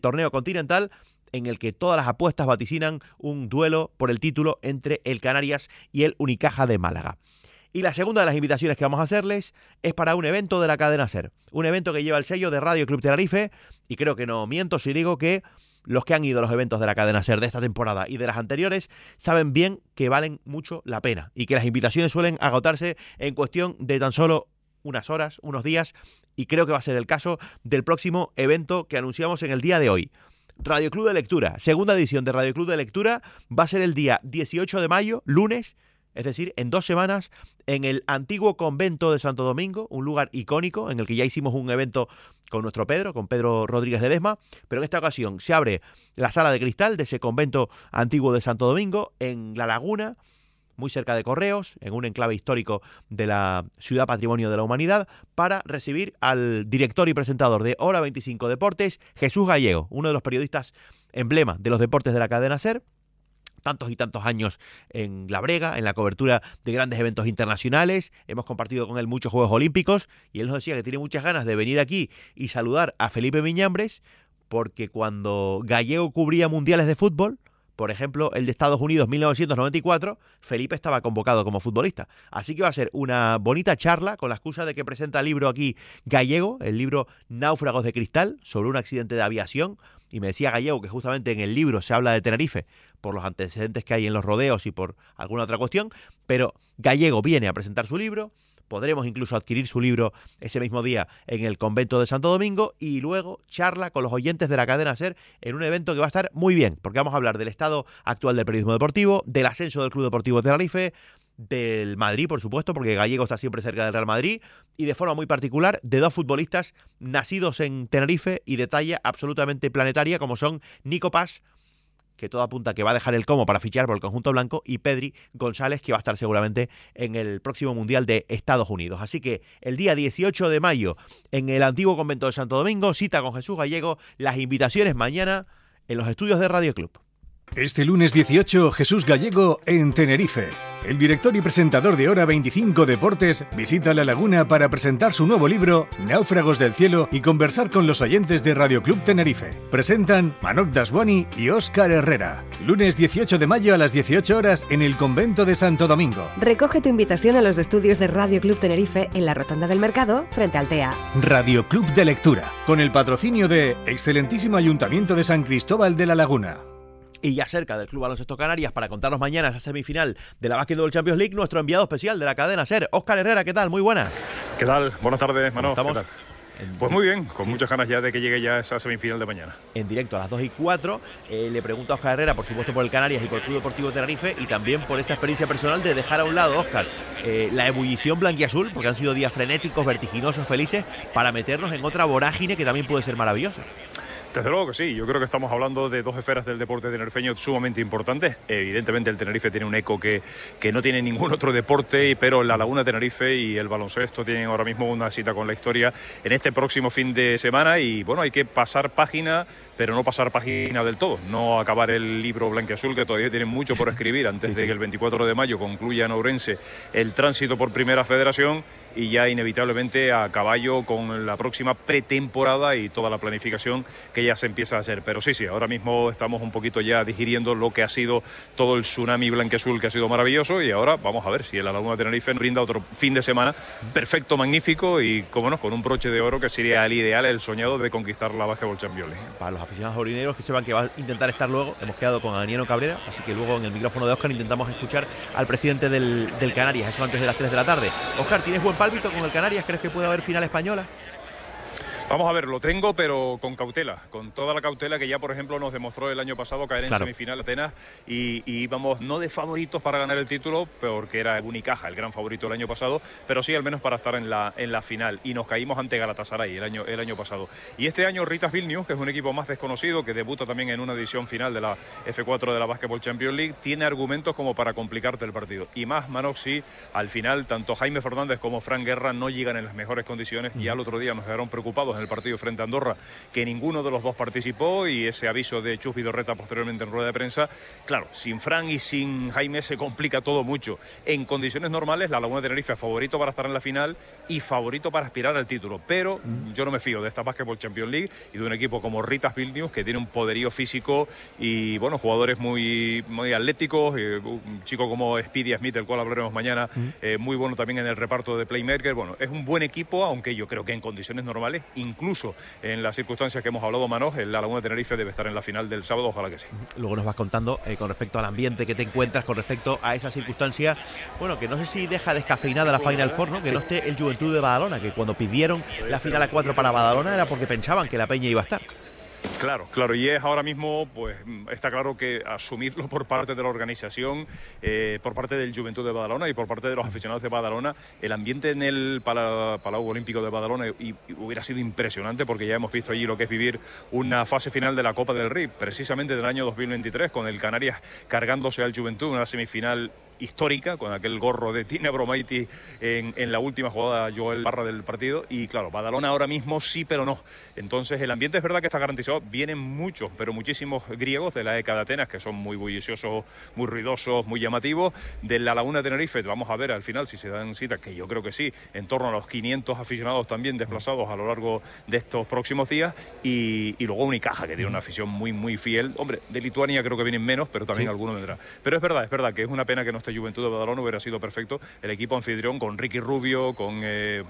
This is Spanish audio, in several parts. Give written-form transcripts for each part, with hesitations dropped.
torneo continental en el que todas las apuestas vaticinan un duelo por el título entre el Canarias y el Unicaja de Málaga. Y la segunda de las invitaciones que vamos a hacerles es para un evento de la cadena SER, un evento que lleva el sello de Radio Club Tenerife, y creo que no miento si digo que los que han ido a los eventos de la cadena SER de esta temporada y de las anteriores saben bien que valen mucho la pena y que las invitaciones suelen agotarse en cuestión de tan solo unas horas, unos días, y creo que va a ser el caso del próximo evento que anunciamos en el día de hoy. Radio Club de Lectura, segunda edición de Radio Club de Lectura, va a ser el día 18 de mayo, lunes, es decir, en 2 semanas, en el antiguo convento de Santo Domingo, un lugar icónico en el que ya hicimos un evento con nuestro Pedro, con Pedro Rodríguez Ledesma, pero en esta ocasión se abre la sala de cristal de ese convento antiguo de Santo Domingo en La Laguna, muy cerca de Correos, en un enclave histórico de la Ciudad Patrimonio de la Humanidad, para recibir al director y presentador de Hora 25 Deportes, Jesús Gallego, uno de los periodistas emblema de los deportes de la cadena SER, tantos y tantos años en la brega, en la cobertura de grandes eventos internacionales. Hemos compartido con él muchos Juegos Olímpicos y él nos decía que tiene muchas ganas de venir aquí y saludar a Felipe Miñambres, porque cuando Gallego cubría mundiales de fútbol, por ejemplo, el de Estados Unidos 1994, Felipe estaba convocado como futbolista. Así que va a ser una bonita charla con la excusa de que presenta el libro aquí Gallego, el libro Náufragos de Cristal, sobre un accidente de aviación. Y me decía Gallego que justamente en el libro se habla de Tenerife por los antecedentes que hay en los rodeos y por alguna otra cuestión, pero Gallego viene a presentar su libro. Podremos incluso adquirir su libro ese mismo día en el convento de Santo Domingo y luego charla con los oyentes de la cadena SER en un evento que va a estar muy bien, porque vamos a hablar del estado actual del periodismo deportivo, del ascenso del Club Deportivo Tenerife, del Madrid, por supuesto, porque Gallego está siempre cerca del Real Madrid, y de forma muy particular de 2 futbolistas nacidos en Tenerife y de talla absolutamente planetaria, como son Nico Paz, que todo apunta que va a dejar el Como para fichar por el conjunto blanco, y Pedri González, que va a estar seguramente en el próximo Mundial de Estados Unidos. Así que el día 18 de mayo, en el antiguo convento de Santo Domingo, cita con Jesús Gallego, las invitaciones mañana en los estudios de Radio Club. Este lunes 18, Jesús Gallego en Tenerife. El director y presentador de Hora 25 Deportes visita La Laguna para presentar su nuevo libro Náufragos del Cielo y conversar con los oyentes de Radio Club Tenerife. Presentan Manok Daswani y Óscar Herrera. Lunes 18 de mayo a las 18 horas en el convento de Santo Domingo. Recoge tu invitación a los estudios de Radio Club Tenerife en la Rotonda del Mercado, frente al TEA. Radio Club de Lectura, con el patrocinio de Excelentísimo Ayuntamiento de San Cristóbal de la Laguna. Y ya cerca del Club Baloncesto Canarias, para contarnos mañana esa semifinal de la Basketball Champions League, nuestro enviado especial de la cadena SER, Óscar Herrera. ¿Qué tal? Muy buenas. ¿Qué tal? Buenas tardes, Manolo. ¿Cómo estamos? Pues muy bien, con muchas ganas ya de que llegue ya esa semifinal de mañana. En directo a las 2:04, le pregunto a Óscar Herrera, por supuesto por el Canarias y por el Club Deportivo Tenerife, y también por esa experiencia personal de dejar a un lado, Óscar, la ebullición blanquiazul, porque han sido días frenéticos, vertiginosos, felices, para meternos en otra vorágine que también puede ser maravillosa. Desde luego que sí, yo creo que estamos hablando de 2 esferas del deporte tinerfeño sumamente importantes. Evidentemente el Tenerife tiene un eco que no tiene ningún otro deporte, pero la Laguna Tenerife y el baloncesto tienen ahora mismo una cita con la historia en este próximo fin de semana, y bueno, hay que pasar página, pero no pasar página del todo, no acabar el libro blanquiazul, que todavía tiene mucho por escribir antes de que el 24 de mayo concluya en Ourense el tránsito por Primera Federación, y ya inevitablemente a caballo con la próxima pretemporada y toda la planificación que ya se empieza a hacer. Pero sí, ahora mismo estamos un poquito ya digiriendo lo que ha sido todo el tsunami blanquiazul, que ha sido maravilloso, y ahora vamos a ver si el Laguna Tenerife nos brinda otro fin de semana perfecto, magnífico, y cómo no, con un broche de oro que sería el ideal, el soñado de conquistar la Basketball Champions League. Para los aficionados orineros que sepan que va a intentar estar luego, hemos quedado con Anieno Cabrera, así que luego en el micrófono de Óscar intentamos escuchar al presidente del Canarias, eso antes de las 3 de la tarde. Óscar, ¿tienes buen pálpito con el Canarias? ¿Crees que puede haber final española? Vamos a ver, lo tengo, pero con cautela, con toda la cautela que ya, por ejemplo, nos demostró el año pasado caer en semifinal Atenas, y íbamos no de favoritos para ganar el título, porque era el Unicaja el gran favorito el año pasado, pero sí al menos para estar en la final, y nos caímos ante Galatasaray el año pasado. Y este año Ritas Vilnius, que es un equipo más desconocido, que debuta también en una edición final de la F4 de la Basketball Champions League, tiene argumentos como para complicarte el partido. Y más, Manok, si al final tanto Jaime Fernández como Fran Guerra no llegan en las mejores condiciones, y al otro día nos quedaron preocupados el partido frente a Andorra, que ninguno de los dos participó, y ese aviso de Chus Vidorreta posteriormente en rueda de prensa. Claro, sin Fran y sin Jaime se complica todo mucho. En condiciones normales, la Laguna de Tenerife es favorito para estar en la final y favorito para aspirar al título, pero yo no me fío de esta Basketball Champions League y de un equipo como Ritas Vilnius, que tiene un poderío físico y, bueno, jugadores muy, muy atléticos, un chico como Speedy Smith, del cual hablaremos mañana, muy bueno también en el reparto de playmaker. Bueno, es un buen equipo, aunque yo creo que en condiciones normales, incluso en las circunstancias que hemos hablado, Manoj, la Laguna de Tenerife debe estar en la final del sábado, ojalá que sí. Luego nos vas contando con respecto al ambiente que te encuentras, con respecto a esa circunstancia, bueno, que no sé si deja descafeinada la Final Four, ¿no? Que no esté el Juventud de Badalona, que cuando pidieron la final a 4 para Badalona era porque pensaban que la Peña iba a estar. Claro, claro, y es ahora mismo, pues está claro que asumirlo por parte de la organización, por parte del Juventud de Badalona y por parte de los aficionados de Badalona, el ambiente en el Palau Olímpico de Badalona hubiera sido impresionante, porque ya hemos visto allí lo que es vivir una fase final de la Copa del Rey, precisamente del año 2023, con el Canarias cargándose al Juventud, una semifinal histórica, con aquel gorro de Tina Bromaiti en la última jugada, Joel Parra, del partido. Y claro, Badalona ahora mismo sí, pero no. Entonces el ambiente es verdad que está garantizado. Vienen muchos, pero muchísimos griegos de la ECA de Atenas, que son muy bulliciosos, muy ruidosos, muy llamativos. De la Laguna de Tenerife vamos a ver al final si se dan citas, que yo creo que sí, en torno a los 500 aficionados también desplazados a lo largo de estos próximos días. Y luego Unicaja, que tiene una afición muy, muy fiel. Hombre, de Lituania creo que vienen menos, pero también alguno vendrá. Pero es verdad que es una pena que no esté Juventud de Badalona. Hubiera sido perfecto el equipo anfitrión, con Ricky Rubio, con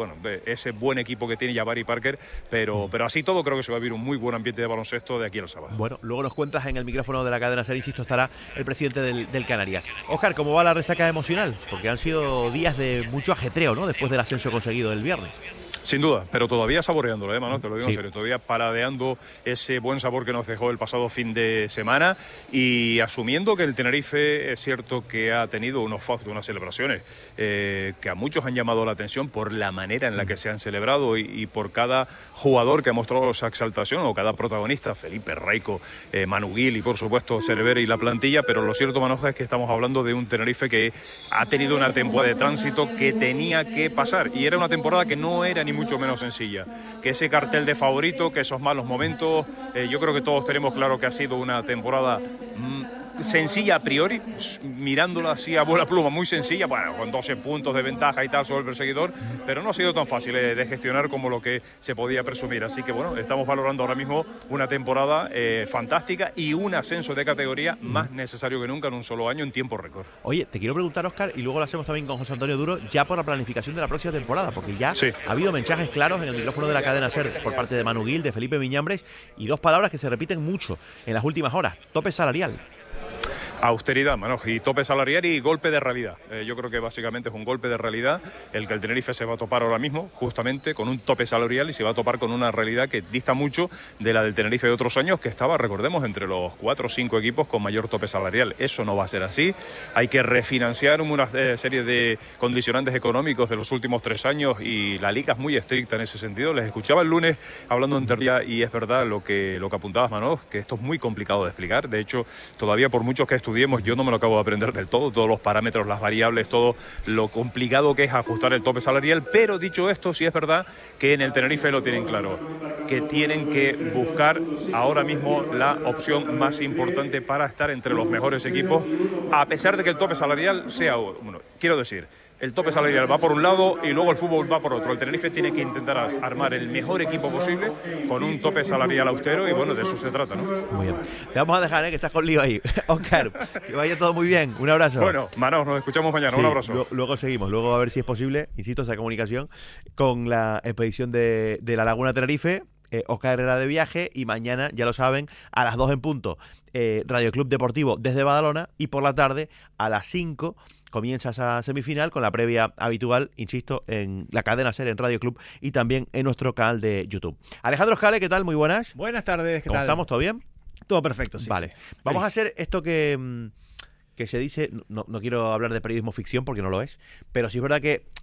ese buen equipo que tiene Jabari Parker, pero así todo creo que se va a vivir un muy buen ambiente de baloncesto de aquí al sábado. Bueno, luego nos cuentas en el micrófono de la cadena SER, insisto, estará el presidente del Canarias. Óscar, ¿cómo va la resaca emocional? Porque han sido días de mucho ajetreo, ¿no? Después del ascenso conseguido el viernes. Sin duda, pero todavía saboreándolo, Manu, te lo digo en serio, todavía paladeando ese buen sabor que nos dejó el pasado fin de semana, y asumiendo que el Tenerife es cierto que ha tenido unas celebraciones que a muchos han llamado la atención por la manera en la que se han celebrado y por cada jugador que ha mostrado esa exaltación, o cada protagonista, Felipe Raico, Manu Gil y por supuesto Cervera y la plantilla. Pero lo cierto, Manoja, es que estamos hablando de un Tenerife que ha tenido una temporada de tránsito que tenía que pasar, y era una temporada que no era ni mucho menos sencilla, que ese cartel de favorito, que esos malos momentos, yo creo que todos tenemos claro que ha sido una temporada sencilla a priori, mirándola así a buena pluma, muy sencilla, bueno, con 12 puntos de ventaja y tal sobre el perseguidor, pero no ha sido tan fácil de gestionar como lo que se podía presumir. Así que bueno, estamos valorando ahora mismo una temporada fantástica y un ascenso de categoría más necesario que nunca en un solo año, en tiempo récord. Oye, te quiero preguntar, Óscar, y luego lo hacemos también con José Antonio Duro, ya por la planificación de la próxima temporada, porque ya ha habido mensajes claros en el micrófono de la cadena SER por parte de Manu Gil, de Felipe Miñambres, y dos palabras que se repiten mucho en las últimas horas: tope salarial. Austeridad, Manoj, y tope salarial y golpe de realidad. Yo creo que básicamente es un golpe de realidad el que el Tenerife se va a topar ahora mismo, justamente con un tope salarial, y se va a topar con una realidad que dista mucho de la del Tenerife de otros años, que estaba, recordemos, entre los 4 o 5 equipos con mayor tope salarial. Eso no va a ser así. Hay que refinanciar una serie de condicionantes económicos de los últimos 3 años, y la liga es muy estricta en ese sentido. Les escuchaba el lunes hablando en teoría, y es verdad lo que apuntabas, Manoj, que esto es muy complicado de explicar. De hecho, todavía por muchos que estudiemos, yo no me lo acabo de aprender del todo, todos los parámetros, las variables, todo lo complicado que es ajustar el tope salarial. Pero dicho esto, sí es verdad que en el Tenerife lo tienen claro, que tienen que buscar ahora mismo la opción más importante para estar entre los mejores equipos, a pesar de que el tope salarial sea, bueno, quiero decir, el tope salarial va por un lado y luego el fútbol va por otro. El Tenerife tiene que intentar armar el mejor equipo posible con un tope salarial austero, y bueno, de eso se trata, ¿no? Muy bien. Te vamos a dejar, que estás con lío ahí. Óscar, que vaya todo muy bien. Un abrazo. Bueno, Manos, nos escuchamos mañana. Un abrazo. Luego seguimos. Luego a ver si es posible, insisto, esa comunicación con la expedición de la Laguna Tenerife. Óscar Herrera de viaje, y mañana, ya lo saben, a las 2 en punto, Radio Club Deportivo desde Badalona, y por la tarde a las 5 comienza esa semifinal con la previa habitual, insisto, en la cadena SER, en Radio Club, y también en nuestro canal de YouTube. Alejandro Scale, ¿qué tal? Muy buenas. Buenas tardes, ¿qué tal? ¿Cómo estamos? ¿Todo bien? Todo perfecto, sí. Vale. Sí. Vamos a hacer esto que se dice, no quiero hablar de periodismo ficción porque no lo es, pero sí es verdad que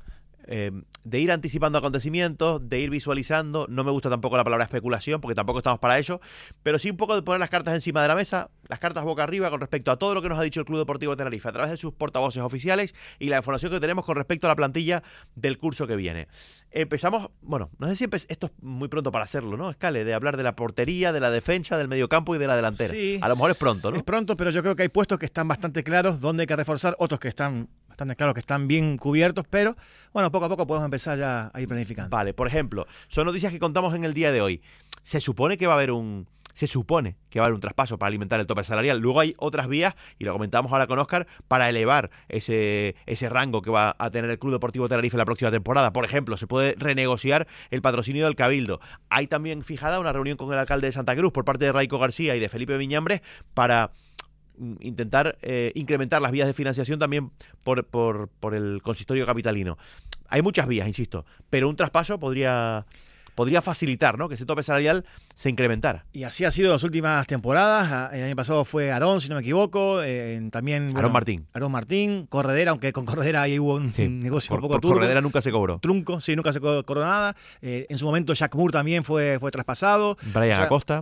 de ir anticipando acontecimientos, de ir visualizando. No me gusta tampoco la palabra especulación, porque tampoco estamos para ello, pero sí un poco de poner las cartas encima de la mesa, las cartas boca arriba con respecto a todo lo que nos ha dicho el Club Deportivo Tenerife a través de sus portavoces oficiales y la información que tenemos con respecto a la plantilla del curso que viene. Empezamos, bueno, no sé si esto es muy pronto para hacerlo, ¿no, Escale? De hablar de la portería, de la defensa, del mediocampo y de la delantera. Sí, a lo mejor es pronto, ¿no? Es pronto, pero yo creo que hay puestos que están bastante claros donde hay que reforzar, otros que están bastante claros, que están bien cubiertos, pero bueno, poco a poco podemos empezar ya a ir planificando. Vale, por ejemplo, son noticias que contamos en el día de hoy. Se supone que va a haber un traspaso para alimentar el tope salarial. Luego hay otras vías, y lo comentamos ahora con Óscar, para elevar ese rango que va a tener el Club Deportivo Tenerife la próxima temporada. Por ejemplo, se puede renegociar el patrocinio del Cabildo. Hay también fijada una reunión con el alcalde de Santa Cruz por parte de Raico García y de Felipe Viñambres para intentar incrementar las vías de financiación también por el consistorio capitalino. Hay muchas vías, insisto, pero un traspaso podría facilitar, ¿no?, que ese tope salarial se incrementara. Y así ha sido las últimas temporadas. El año pasado fue Aarón, si no me equivoco. También Aarón Martín, Corredera, aunque con Corredera ahí hubo un negocio un poco turco. Corredera nunca se cobró. Trunco, sí, nunca se cobró nada. En su momento Jack Moore también fue traspasado. Brian Acosta.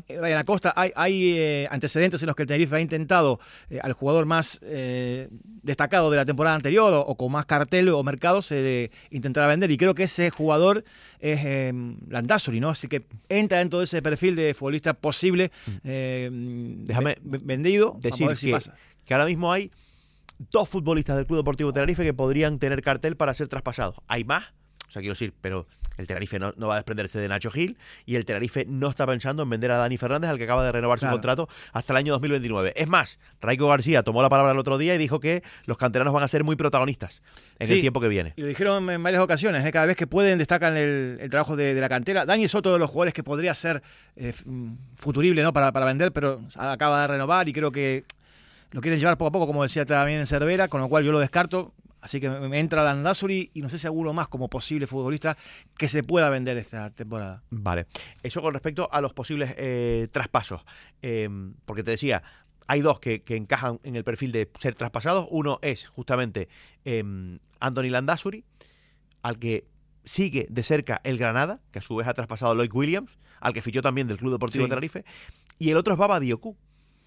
Hay antecedentes en los que el Tenerife ha intentado al jugador más destacado de la temporada anterior o con más cartel o mercado se intentará vender. Y creo que ese jugador es Landázuri, ¿no? Así que entra dentro de ese perfil de futbolista posible Déjame vendido. Decir que ahora mismo hay 2 futbolistas del Club Deportivo Tenerife que podrían tener cartel para ser traspasados. Hay más, o sea, quiero decir, pero el Tenerife no va a desprenderse de Nacho Gil y el Tenerife no está pensando en vender a Dani Fernández, al que acaba de renovar su contrato hasta el año 2029. Es más, Raico García tomó la palabra el otro día y dijo que los canteranos van a ser muy protagonistas en el tiempo que viene. Y lo dijeron en varias ocasiones, cada vez que pueden destacan el trabajo de la cantera. Dani es otro de los jugadores que podría ser futurible, ¿no?, para vender, pero acaba de renovar y creo que lo quieren llevar poco a poco, como decía también en Cervera, con lo cual yo lo descarto. Así que me entra Landázuri y no sé si alguno más como posible futbolista que se pueda vender esta temporada. Vale. Eso con respecto a los posibles traspasos. Porque te decía, hay 2 que encajan en el perfil de ser traspasados. Uno es justamente Anthony Landázuri, al que sigue de cerca el Granada, que a su vez ha traspasado a Lloyd Williams, al que fichó también del Club Deportivo Tenerife. Y el otro es Baba Diocú.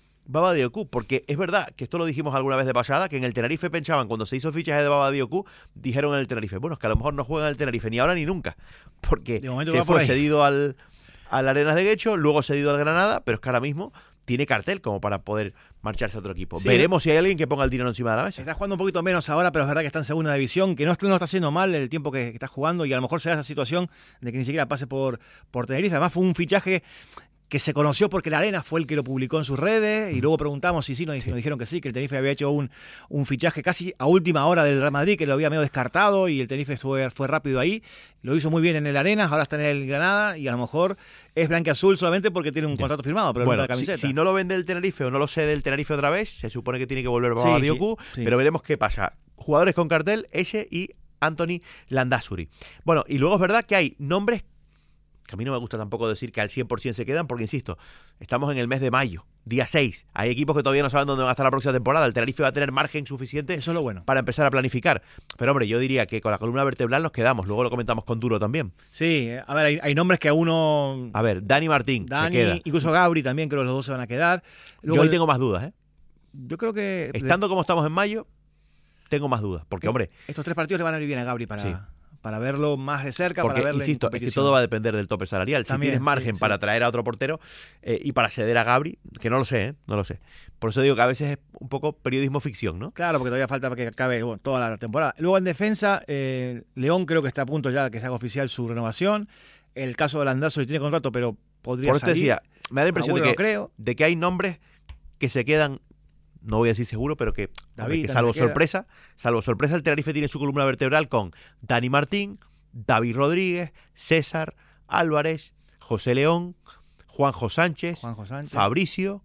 Porque es verdad que esto lo dijimos alguna vez de pasada, que en el Tenerife pensaban, cuando se hizo fichaje de Baba Diocú, dijeron en el Tenerife, bueno, es que a lo mejor no juega en el Tenerife ni ahora ni nunca, porque se fue cedido al Arenas de Guecho, luego cedido al Granada, pero es que ahora mismo tiene cartel como para poder marcharse a otro equipo. Veremos si hay alguien que ponga el dinero encima de la mesa. Está jugando un poquito menos ahora, pero es verdad que está en segunda división, que no está haciendo mal el tiempo que está jugando y a lo mejor se da esa situación de que ni siquiera pase por Tenerife. Además fue un fichaje que se conoció porque la Arena fue el que lo publicó en sus redes y luego preguntamos si nos dijeron que sí, que el Tenerife había hecho un fichaje casi a última hora del Real Madrid, que lo había medio descartado y el Tenerife fue rápido ahí, lo hizo muy bien en el Arena, ahora está en el Granada y a lo mejor es blanquiazul solamente porque tiene un contrato firmado, pero no la camiseta. Si no lo vende el Tenerife o no lo cede el Tenerife otra vez, se supone que tiene que volver Baba Diocú, pero veremos qué pasa. Jugadores con cartel, ese y Anthony Landázuri. Bueno, y luego es verdad que hay nombres que a mí no me gusta tampoco decir que al 100% se quedan, porque insisto, estamos en el mes de mayo, día 6. Hay equipos que todavía no saben dónde va a estar la próxima temporada. El Tenerife va a tener margen suficiente Eso es lo bueno para empezar a planificar. Pero hombre, yo diría que con la columna vertebral nos quedamos. Luego lo comentamos con Duro también. Sí, a ver, hay nombres que a uno... A ver, Dani Martín se queda. Incluso Gabri también, creo que los dos se van a quedar. Luego, yo hoy tengo más dudas, ¿eh? Yo creo que... Estando como estamos en mayo, tengo más dudas. Porque, hombre... Estos 3 partidos le van a ir bien a Gabri para verlo más de cerca, porque, para verlo insisto, es que todo va a depender del tope salarial. Si tienes margen para traer a otro portero y para ceder a Gabri, que no lo sé. Por eso digo que a veces es un poco periodismo ficción, ¿no? Claro, porque todavía falta que acabe toda la temporada. Luego en defensa, León creo que está a punto ya que se haga oficial su renovación. El caso de Landázuri tiene contrato, pero podría salir. Por eso decía, me da la impresión de que hay nombres que se quedan... No voy a decir seguro, pero que salvo sorpresa, el Tenerife tiene su columna vertebral con Dani Martín, David Rodríguez, César, Álvarez, José León, Juanjo Sánchez, Fabricio,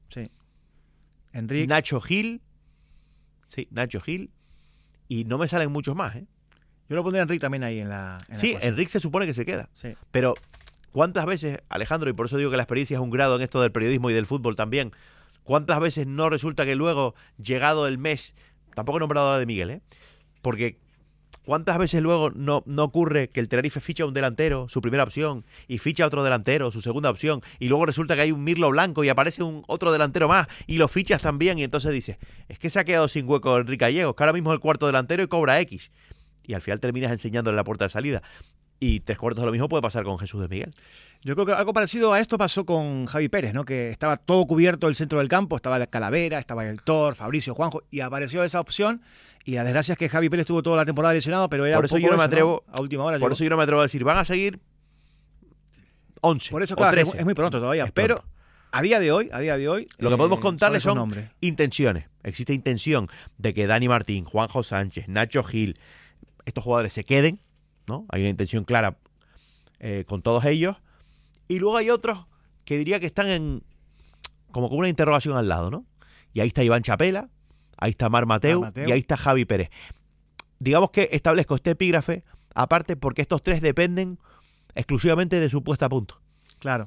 Enrique, Nacho Gil, y no me salen muchos más, ¿eh? Yo lo pondría a Enrique también ahí en la Enrique se supone que se queda, sí. Pero ¿cuántas veces, Alejandro, y por eso digo que la experiencia es un grado en esto del periodismo y del fútbol también, cuántas veces no resulta que luego, llegado el mes, tampoco he nombrado a De Miguel, porque ¿Cuántas veces luego no ocurre que el Tenerife ficha un delantero, su primera opción, y ficha otro delantero, su segunda opción, y luego resulta que hay un Mirlo Blanco y aparece otro delantero más, y lo fichas también, y entonces dices, es que se ha quedado sin hueco Enrique Gallegos, que ahora mismo es el cuarto delantero y cobra X. Y al final terminas enseñándole la puerta de salida. Y 3/4 de lo mismo puede pasar con Jesús de Miguel. Yo creo que algo parecido a esto pasó con Javi Pérez, ¿no? Que estaba todo cubierto el centro del campo, estaba Calavera, estaba el Tor, Fabricio, Juanjo, y apareció esa opción. Y la desgracia es que Javi Pérez estuvo toda la temporada lesionado, pero era por un eso poco yo no me eso, atrevo, ¿no? A última hora. Por eso yo no me atrevo a decir, van a seguir 11 Por eso, o claro, 13. es muy pronto todavía. Es Pero pronto. a día de hoy, lo que podemos contarles son nombres. intenciones. Existe intención de que Dani Martín, Juanjo Sánchez, Nacho Gil, estos jugadores se queden, ¿no? Hay una intención clara con todos ellos. Y luego hay otros que diría que están como con una interrogación al lado, ¿no? Y ahí está Iván Chapela, ahí está Marc Mateu y ahí está Javi Pérez. Digamos que establezco este epígrafe aparte porque estos tres dependen exclusivamente de su puesta a punto. Claro,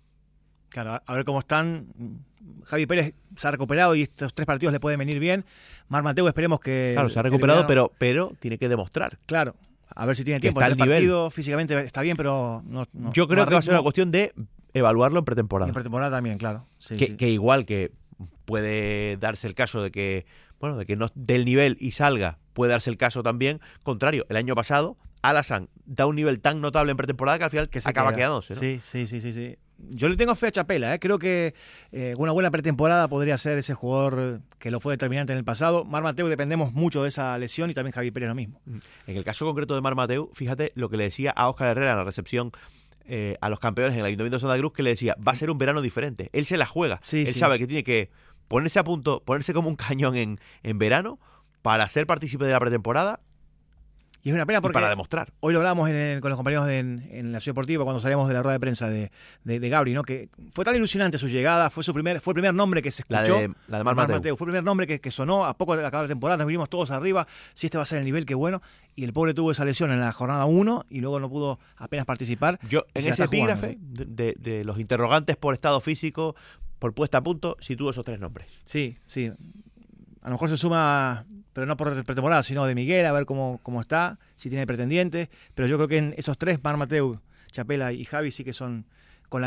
a ver cómo están. Javi Pérez se ha recuperado y estos 3 partidos le pueden venir bien. Marc Mateu esperemos que... Claro, se ha recuperado, pero tiene que demostrar. Claro, a ver si tiene tiempo. Está al nivel. Partido, físicamente está bien, pero no Yo creo que va a ser una cuestión de evaluarlo en pretemporada. Y en pretemporada también, claro. Sí. Que igual que puede darse el caso de que no del nivel y salga, puede darse el caso también contrario. El año pasado, Alassane da un nivel tan notable en pretemporada que al final acaba quedándose, ¿no? Sí. Yo le tengo fe a Chapela, ¿eh? Creo que una buena pretemporada podría ser ese jugador que lo fue determinante en el pasado. Marc Mateu dependemos mucho de esa lesión y también Javi Pérez lo mismo. En el caso concreto de Marc Mateu, fíjate lo que le decía a Óscar Herrera en la recepción a los campeones en el Ayuntamiento de Santa Cruz, que le decía, va a ser un verano diferente. Él se la juega. Él sabe que tiene que ponerse a punto, ponerse como un cañón en verano para ser partícipe de la pretemporada. Y es una pena porque para demostrar. Hoy lo hablábamos con los compañeros en la Ciudad Deportiva cuando salíamos de la rueda de prensa de Gabri, ¿no? Que fue tan ilusionante su llegada, fue el primer nombre que se escuchó. La de Marc Mateu. Fue el primer nombre que sonó, a poco de acabar la temporada, nos vinimos todos arriba, si este va a ser el nivel, qué bueno. Y el pobre tuvo esa lesión en la jornada 1 y luego no pudo apenas participar. Yo, en ese epígrafe de los interrogantes por estado físico, por puesta a punto, sitúo esos 3 nombres. Sí. A lo mejor se suma, pero no por pretemporada, sino de Miguel, a ver cómo está, si tiene pretendientes. Pero yo creo que en esos 3, Marc Mateu, Chapela y Javi, sí que son con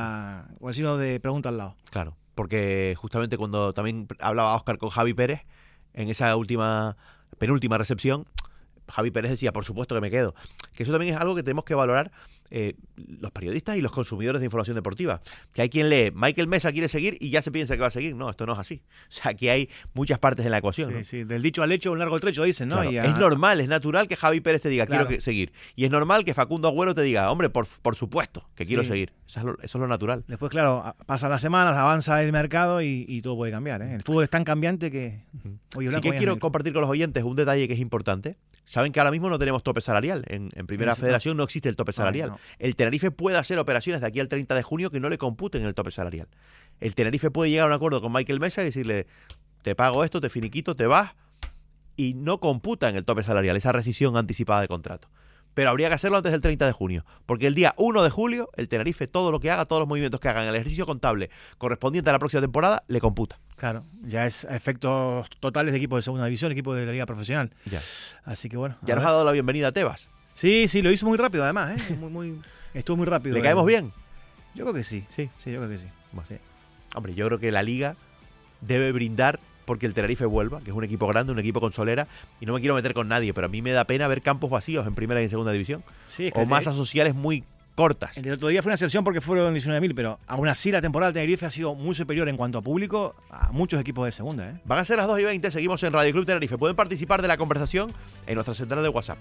el signo de pregunta al lado. Claro, porque justamente cuando también hablaba Óscar con Javi Pérez, en esa penúltima recepción, Javi Pérez decía, por supuesto que me quedo. Que eso también es algo que tenemos que valorar los periodistas y los consumidores de información deportiva. Que hay quien lee, Michael Mesa quiere seguir y ya se piensa que va a seguir. No, esto no es así. O sea, aquí hay muchas partes en la ecuación, ¿no? Sí, del dicho al hecho un largo trecho, dicen, ¿no? Claro, es normal, es natural que Javi Pérez te diga, quiero seguir. Y es normal que Facundo Agüero te diga, hombre, por supuesto que quiero seguir. Eso es lo natural. Después, claro, pasan las semanas, avanza el mercado y todo puede cambiar, ¿eh? El fútbol es tan cambiante que... Sí que quiero compartir con los oyentes un detalle que es importante. Saben que ahora mismo no tenemos tope salarial. En Primera Federación no existe el tope salarial. No. El Tenerife puede hacer operaciones de aquí al 30 de junio que no le computen el tope salarial. El Tenerife puede llegar a un acuerdo con Michael Mesa y decirle, te pago esto, te finiquito, te vas, y no computa en el tope salarial esa rescisión anticipada de contrato. Pero habría que hacerlo antes del 30 de junio, porque el día 1 de julio, el Tenerife, todo lo que haga, todos los movimientos que haga en el ejercicio contable correspondiente a la próxima temporada, le computa. Claro, ya es a efectos totales de equipo de segunda división, equipo de la liga profesional. Ya. Así que bueno. Ya nos ha dado la bienvenida a Tebas. Sí, lo hizo muy rápido además, ¿eh? Estuvo muy rápido. ¿Le caemos bien? Yo creo que sí. Sí, yo creo que sí. Bueno. Sí. Hombre, yo creo que la liga debe brindar porque el Tenerife vuelva, que es un equipo grande, un equipo con solera, y no me quiero meter con nadie, pero a mí me da pena ver campos vacíos en primera y en segunda división. Sí, es o masas sociales muy cortas. El otro día fue una excepción porque fueron 19.000, pero aún así la temporada del Tenerife ha sido muy superior en cuanto a público a muchos equipos de segunda, ¿eh? Van a ser las 2:20, seguimos en Radio Club Tenerife. Pueden participar de la conversación en nuestra central de WhatsApp.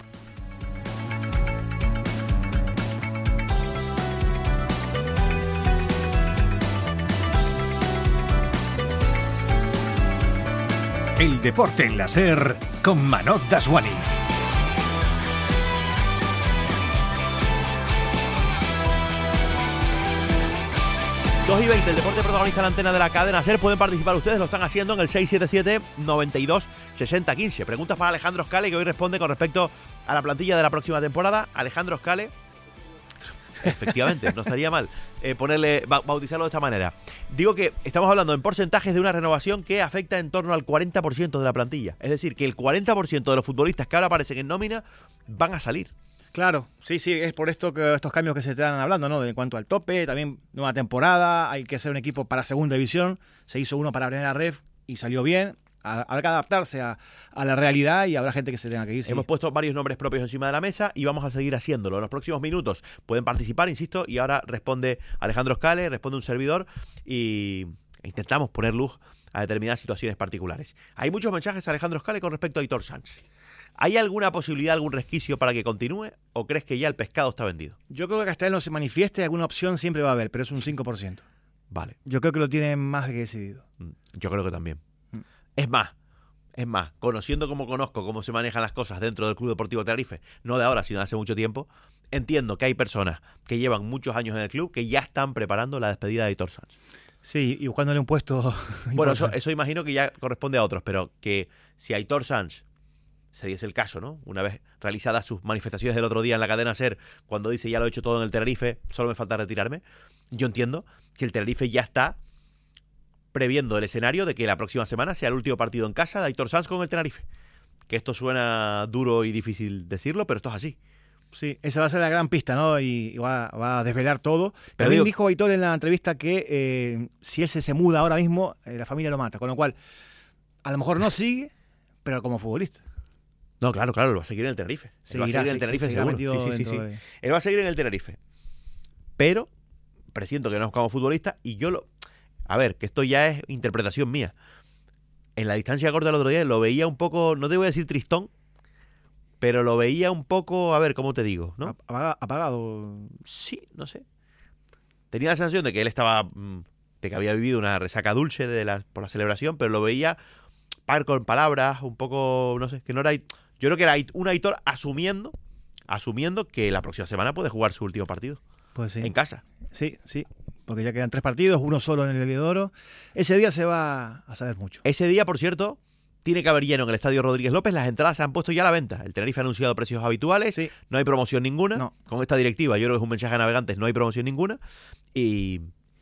El deporte en la SER con Manot Daswani. y 20, el deporte protagonista en la antena de la cadena SER. Pueden participar ustedes, lo están haciendo en el 677-92-60-15. Preguntas para Alejandro Scale, que hoy responde con respecto a la plantilla de la próxima temporada. Alejandro Scale. Efectivamente, no estaría mal bautizarlo de esta manera. Digo que estamos hablando en porcentajes de una renovación que afecta en torno al 40% de la plantilla. Es decir, que el 40% de los futbolistas que ahora aparecen en nómina van a salir. Claro, sí, es por esto que estos cambios que se están hablando, ¿no? En cuanto al tope, también nueva temporada, hay que hacer un equipo para segunda división, se hizo uno para primera ref y salió bien. Habrá que adaptarse a la realidad y habrá gente que se tenga que ir. Sí. Hemos puesto varios nombres propios encima de la mesa y vamos a seguir haciéndolo. En los próximos minutos pueden participar, insisto, y ahora responde Alejandro Scale, responde un servidor y intentamos poner luz a determinadas situaciones particulares. Hay muchos mensajes, Alejandro Scale, con respecto a Aitor Sanz. ¿Hay alguna posibilidad, algún resquicio para que continúe o crees que ya el pescado está vendido? Yo creo que hasta él no se manifieste, alguna opción siempre va a haber, pero es un 5%. Vale. Yo creo que lo tiene más que decidido. Yo creo que también. Es más, conociendo como conozco cómo se manejan las cosas dentro del Club Deportivo Tenerife, no de ahora, sino de hace mucho tiempo, entiendo que hay personas que llevan muchos años en el club que ya están preparando la despedida de Aitor Sanz. Sí, y buscándole un puesto. Bueno, eso imagino que ya corresponde a otros, pero que si Aitor Sanz se diese el caso, ¿no? Una vez realizadas sus manifestaciones del otro día en la cadena SER, cuando dice ya lo he hecho todo en el Tenerife, solo me falta retirarme, yo entiendo que el Tenerife ya está previendo el escenario de que la próxima semana sea el último partido en casa de Aitor Sanz con el Tenerife. Que esto suena duro y difícil decirlo, pero esto es así. Sí, esa va a ser la gran pista, ¿no? Y va a desvelar todo. Pero también dijo Aitor en la entrevista que si él se muda ahora mismo, la familia lo mata. Con lo cual, a lo mejor no sigue, pero como futbolista. No, claro, él va a seguir en el Tenerife. Él va a seguir en el Tenerife seguro. Sí. Él va a seguir en el Tenerife. Pero presiento que no es como futbolista y yo a ver, que esto ya es interpretación mía. En la distancia corta del otro día lo veía un poco, no te voy a decir tristón, pero lo veía un poco, a ver, ¿cómo te digo? ¿No? ¿Apagado? Sí, no sé. Tenía la sensación de que él estaba, de que había vivido una resaca dulce por la celebración, pero lo veía par con palabras, un poco, no sé, que no era... Yo creo que era un Aitor asumiendo que la próxima semana puede jugar su último partido. Pues sí. En casa. Sí, porque ya quedan 3 partidos, uno solo en el Heliodoro. Ese día se va a saber mucho. Ese día, por cierto, tiene que haber lleno en el Estadio Rodríguez López. Las entradas se han puesto ya a la venta. El Tenerife ha anunciado precios habituales. Sí. No hay promoción ninguna. No. Con esta directiva, yo creo que es un mensaje a navegantes, no hay promoción ninguna. Y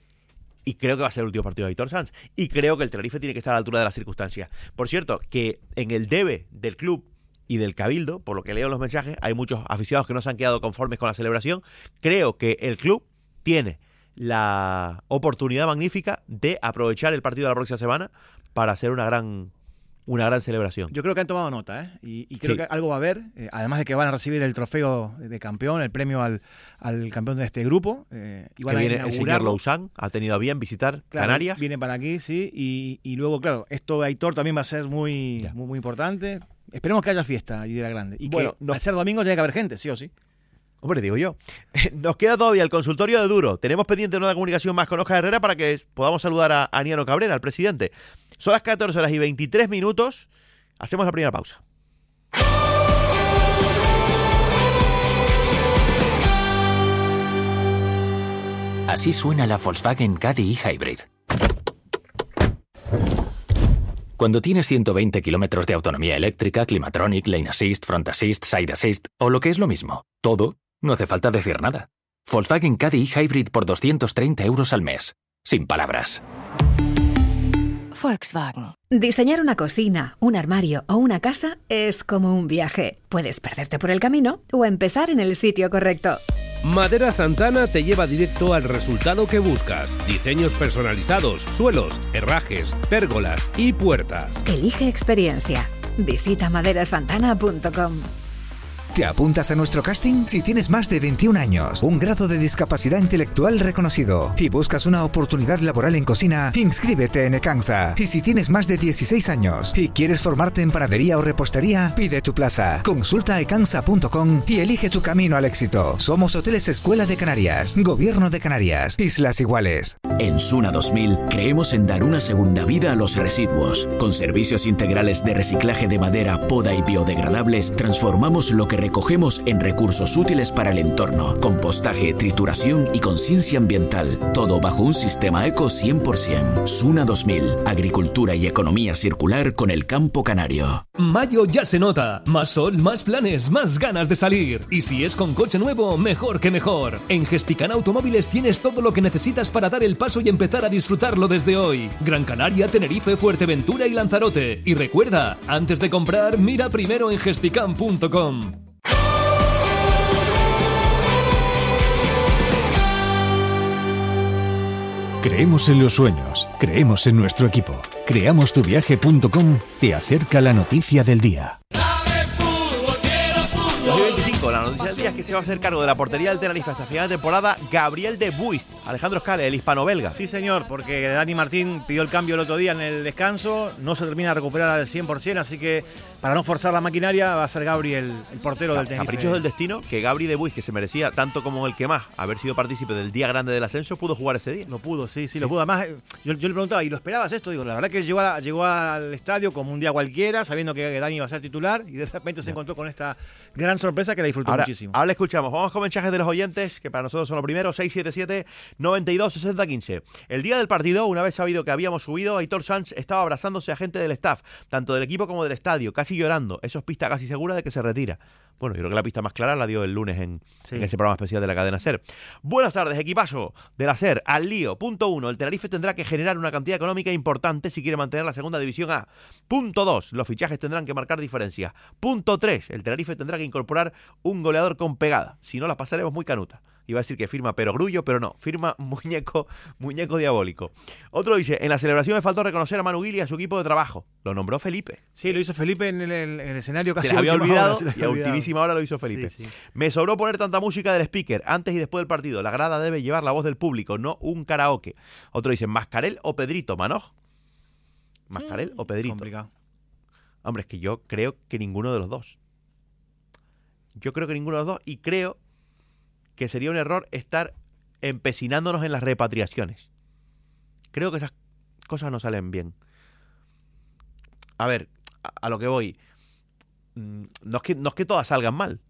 creo que va a ser el último partido de Aitor Sanz. Y creo que el Tenerife tiene que estar a la altura de las circunstancias. Por cierto, que en el debe del club y del Cabildo, por lo que leo en los mensajes, hay muchos aficionados que no se han quedado conformes con la celebración. Creo que el club tiene la oportunidad magnífica de aprovechar el partido de la próxima semana para hacer una gran celebración. Yo creo que han tomado nota, ¿eh? Y creo que algo va a haber, además de que van a recibir el trofeo de campeón, el premio al campeón de este grupo. Y van que viene el señor Lousán, ha tenido a bien visitar Canarias. Viene para aquí, sí, y luego, claro, esto de Aitor también va a ser muy importante. Esperemos que haya fiesta y de la grande. Y bueno, al ser domingo tiene que haber gente, sí o sí. Hombre, digo yo. Nos queda todavía el consultorio de Duro. Tenemos pendiente una comunicación más con Óscar Herrera para que podamos saludar a Aniano Cabrera, al presidente. Son las 14:23. Hacemos la primera pausa. Así suena la Volkswagen Caddy e-Hybrid. Cuando tienes 120 kilómetros de autonomía eléctrica, Climatronic, Lane Assist, Front Assist, Side Assist o lo que es lo mismo, todo, no hace falta decir nada. Volkswagen Caddy e-Hybrid por 230 € al mes. Sin palabras. Volkswagen. Diseñar una cocina, un armario o una casa es como un viaje. Puedes perderte por el camino o empezar en el sitio correcto. Madera Santana te lleva directo al resultado que buscas. Diseños personalizados, suelos, herrajes, pérgolas y puertas. Elige experiencia. Visita maderasantana.com. ¿Te apuntas a nuestro casting? Si tienes más de 21 años, un grado de discapacidad intelectual reconocido y buscas una oportunidad laboral en cocina, inscríbete en Ecansa. Y si tienes más de 16 años y quieres formarte en panadería o repostería, pide tu plaza. Consulta ecansa.com y elige tu camino al éxito. Somos Hoteles Escuela de Canarias, Gobierno de Canarias, Islas Iguales. En Suna 2000 creemos en dar una segunda vida a los residuos. Con servicios integrales de reciclaje de madera, poda y biodegradables, transformamos lo que recogemos en recursos útiles para el entorno, compostaje, trituración y conciencia ambiental, todo bajo un sistema eco 100%. Suna 2000, agricultura y economía circular con el campo canario. Mayo ya se nota. Más sol, más planes, más ganas de salir. Y si es con coche nuevo, mejor que mejor. En Gesticán Automóviles tienes todo lo que necesitas para dar el paso y empezar a disfrutarlo desde hoy. Gran Canaria, Tenerife, Fuerteventura y Lanzarote. Y recuerda, antes de comprar, mira primero en gesticán.com. Creemos en los sueños, creemos en nuestro equipo. Creamostuviaje.com te acerca la noticia del día. 2025, la noticia del día es que se va a hacer cargo de la portería del Tenerife hasta final de temporada Gabriel de Buist, Alejandro Scale, el hispano-belga. Sí, señor, porque Dani Martín pidió el cambio el otro día en el descanso, no se termina de recuperar al 100%, así que para no forzar la maquinaria va a ser Gabri el portero del Tenerife. Caprichos del destino, que Gabri de Buist, que se merecía tanto como el que más haber sido partícipe del día grande del ascenso, pudo jugar ese día. Lo pudo, sí, lo pudo. Además, yo le preguntaba, ¿y lo esperabas esto? Digo, la verdad que él llegó al estadio como un día cualquiera, sabiendo que Dani iba a ser titular, y de repente se encontró con esta gran sorpresa que la disfrutó muchísimo. Ahora le escuchamos. Vamos con mensajes de los oyentes, que para nosotros son los primeros. 677-92-6015. El día del partido, una vez sabido que habíamos subido, Aitor Sanz estaba abrazándose a gente del staff, tanto del equipo como del estadio, casi llorando. Eso es pista casi segura de que se retira. Bueno, yo creo que la pista más clara la dio el lunes en ese programa especial de la cadena SER. Buenas tardes, equipazo de la SER. Al lío. Punto 1. El Tenerife tendrá que generar una cantidad económica importante si quiere mantener la segunda división A. Punto 2. Los fichajes tendrán que marcar diferencia. Punto 3. El Tenerife tendrá que incorporar un goleador con pegada. Si no, la pasaremos muy canuta. Iba a decir que firma perogrullo, pero no, firma muñeco diabólico. Otro dice, en la celebración me faltó reconocer a Manu Gil y a su equipo de trabajo. Lo nombró Felipe. Sí, lo hizo Felipe en el escenario casi. Se le había olvidado y a ultimísima hora lo hizo Felipe. Sí. Me sobró poner tanta música del speaker antes y después del partido. La grada debe llevar la voz del público, no un karaoke. Otro dice, ¿Mascarell o Pedrito, Manoj? ¿Mascarell o Pedrito? Complicado. Hombre, es que yo creo que ninguno de los dos. Y creo que sería un error estar empecinándonos en las repatriaciones. Creo que esas cosas no salen bien. A ver, a lo que voy. No es que todas salgan mal.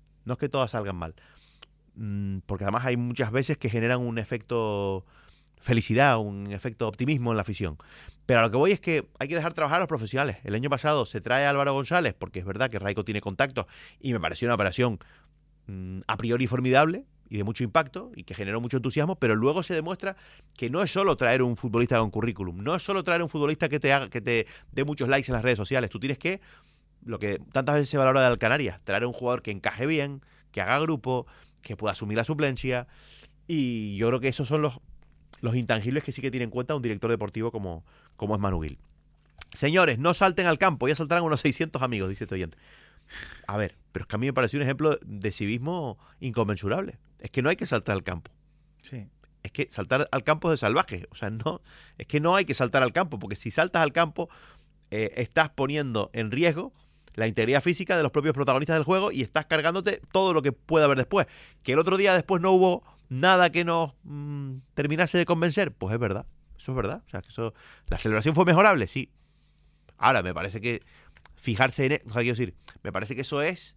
Porque además hay muchas veces que generan un efecto felicidad, un efecto optimismo en la afición. Pero a lo que voy es que hay que dejar trabajar a los profesionales. El año pasado se trae a Álvaro González, porque es verdad que Raico tiene contactos, y me pareció una operación a priori formidable y de mucho impacto y que generó mucho entusiasmo, pero luego se demuestra que no es solo traer un futbolista con currículum, no es solo traer un futbolista que te dé muchos likes en las redes sociales. Tú tienes que, lo que tantas veces se valora del Canarias, traer un jugador que encaje bien, que haga grupo, que pueda asumir la suplencia, y yo creo que esos son los intangibles que sí que tiene en cuenta un director deportivo como es Manu Gil. Señores, no salten al campo, ya saltarán unos 600 amigos, dice este oyente. A ver, pero es que a mí me pareció un ejemplo de civismo inconmensurable. Es que no hay que saltar al campo. Sí. Es que saltar al campo es de salvaje. O sea, no, es que no hay que saltar al campo, porque si saltas al campo, estás poniendo en riesgo la integridad física de los propios protagonistas del juego y estás cargándote todo lo que pueda haber después. Que el otro día después no hubo nada que nos terminase de convencer, pues es verdad. Eso es verdad. O sea, que la celebración fue mejorable, sí. Ahora, me parece que fijarse en... O sea, quiero decir, me parece que eso es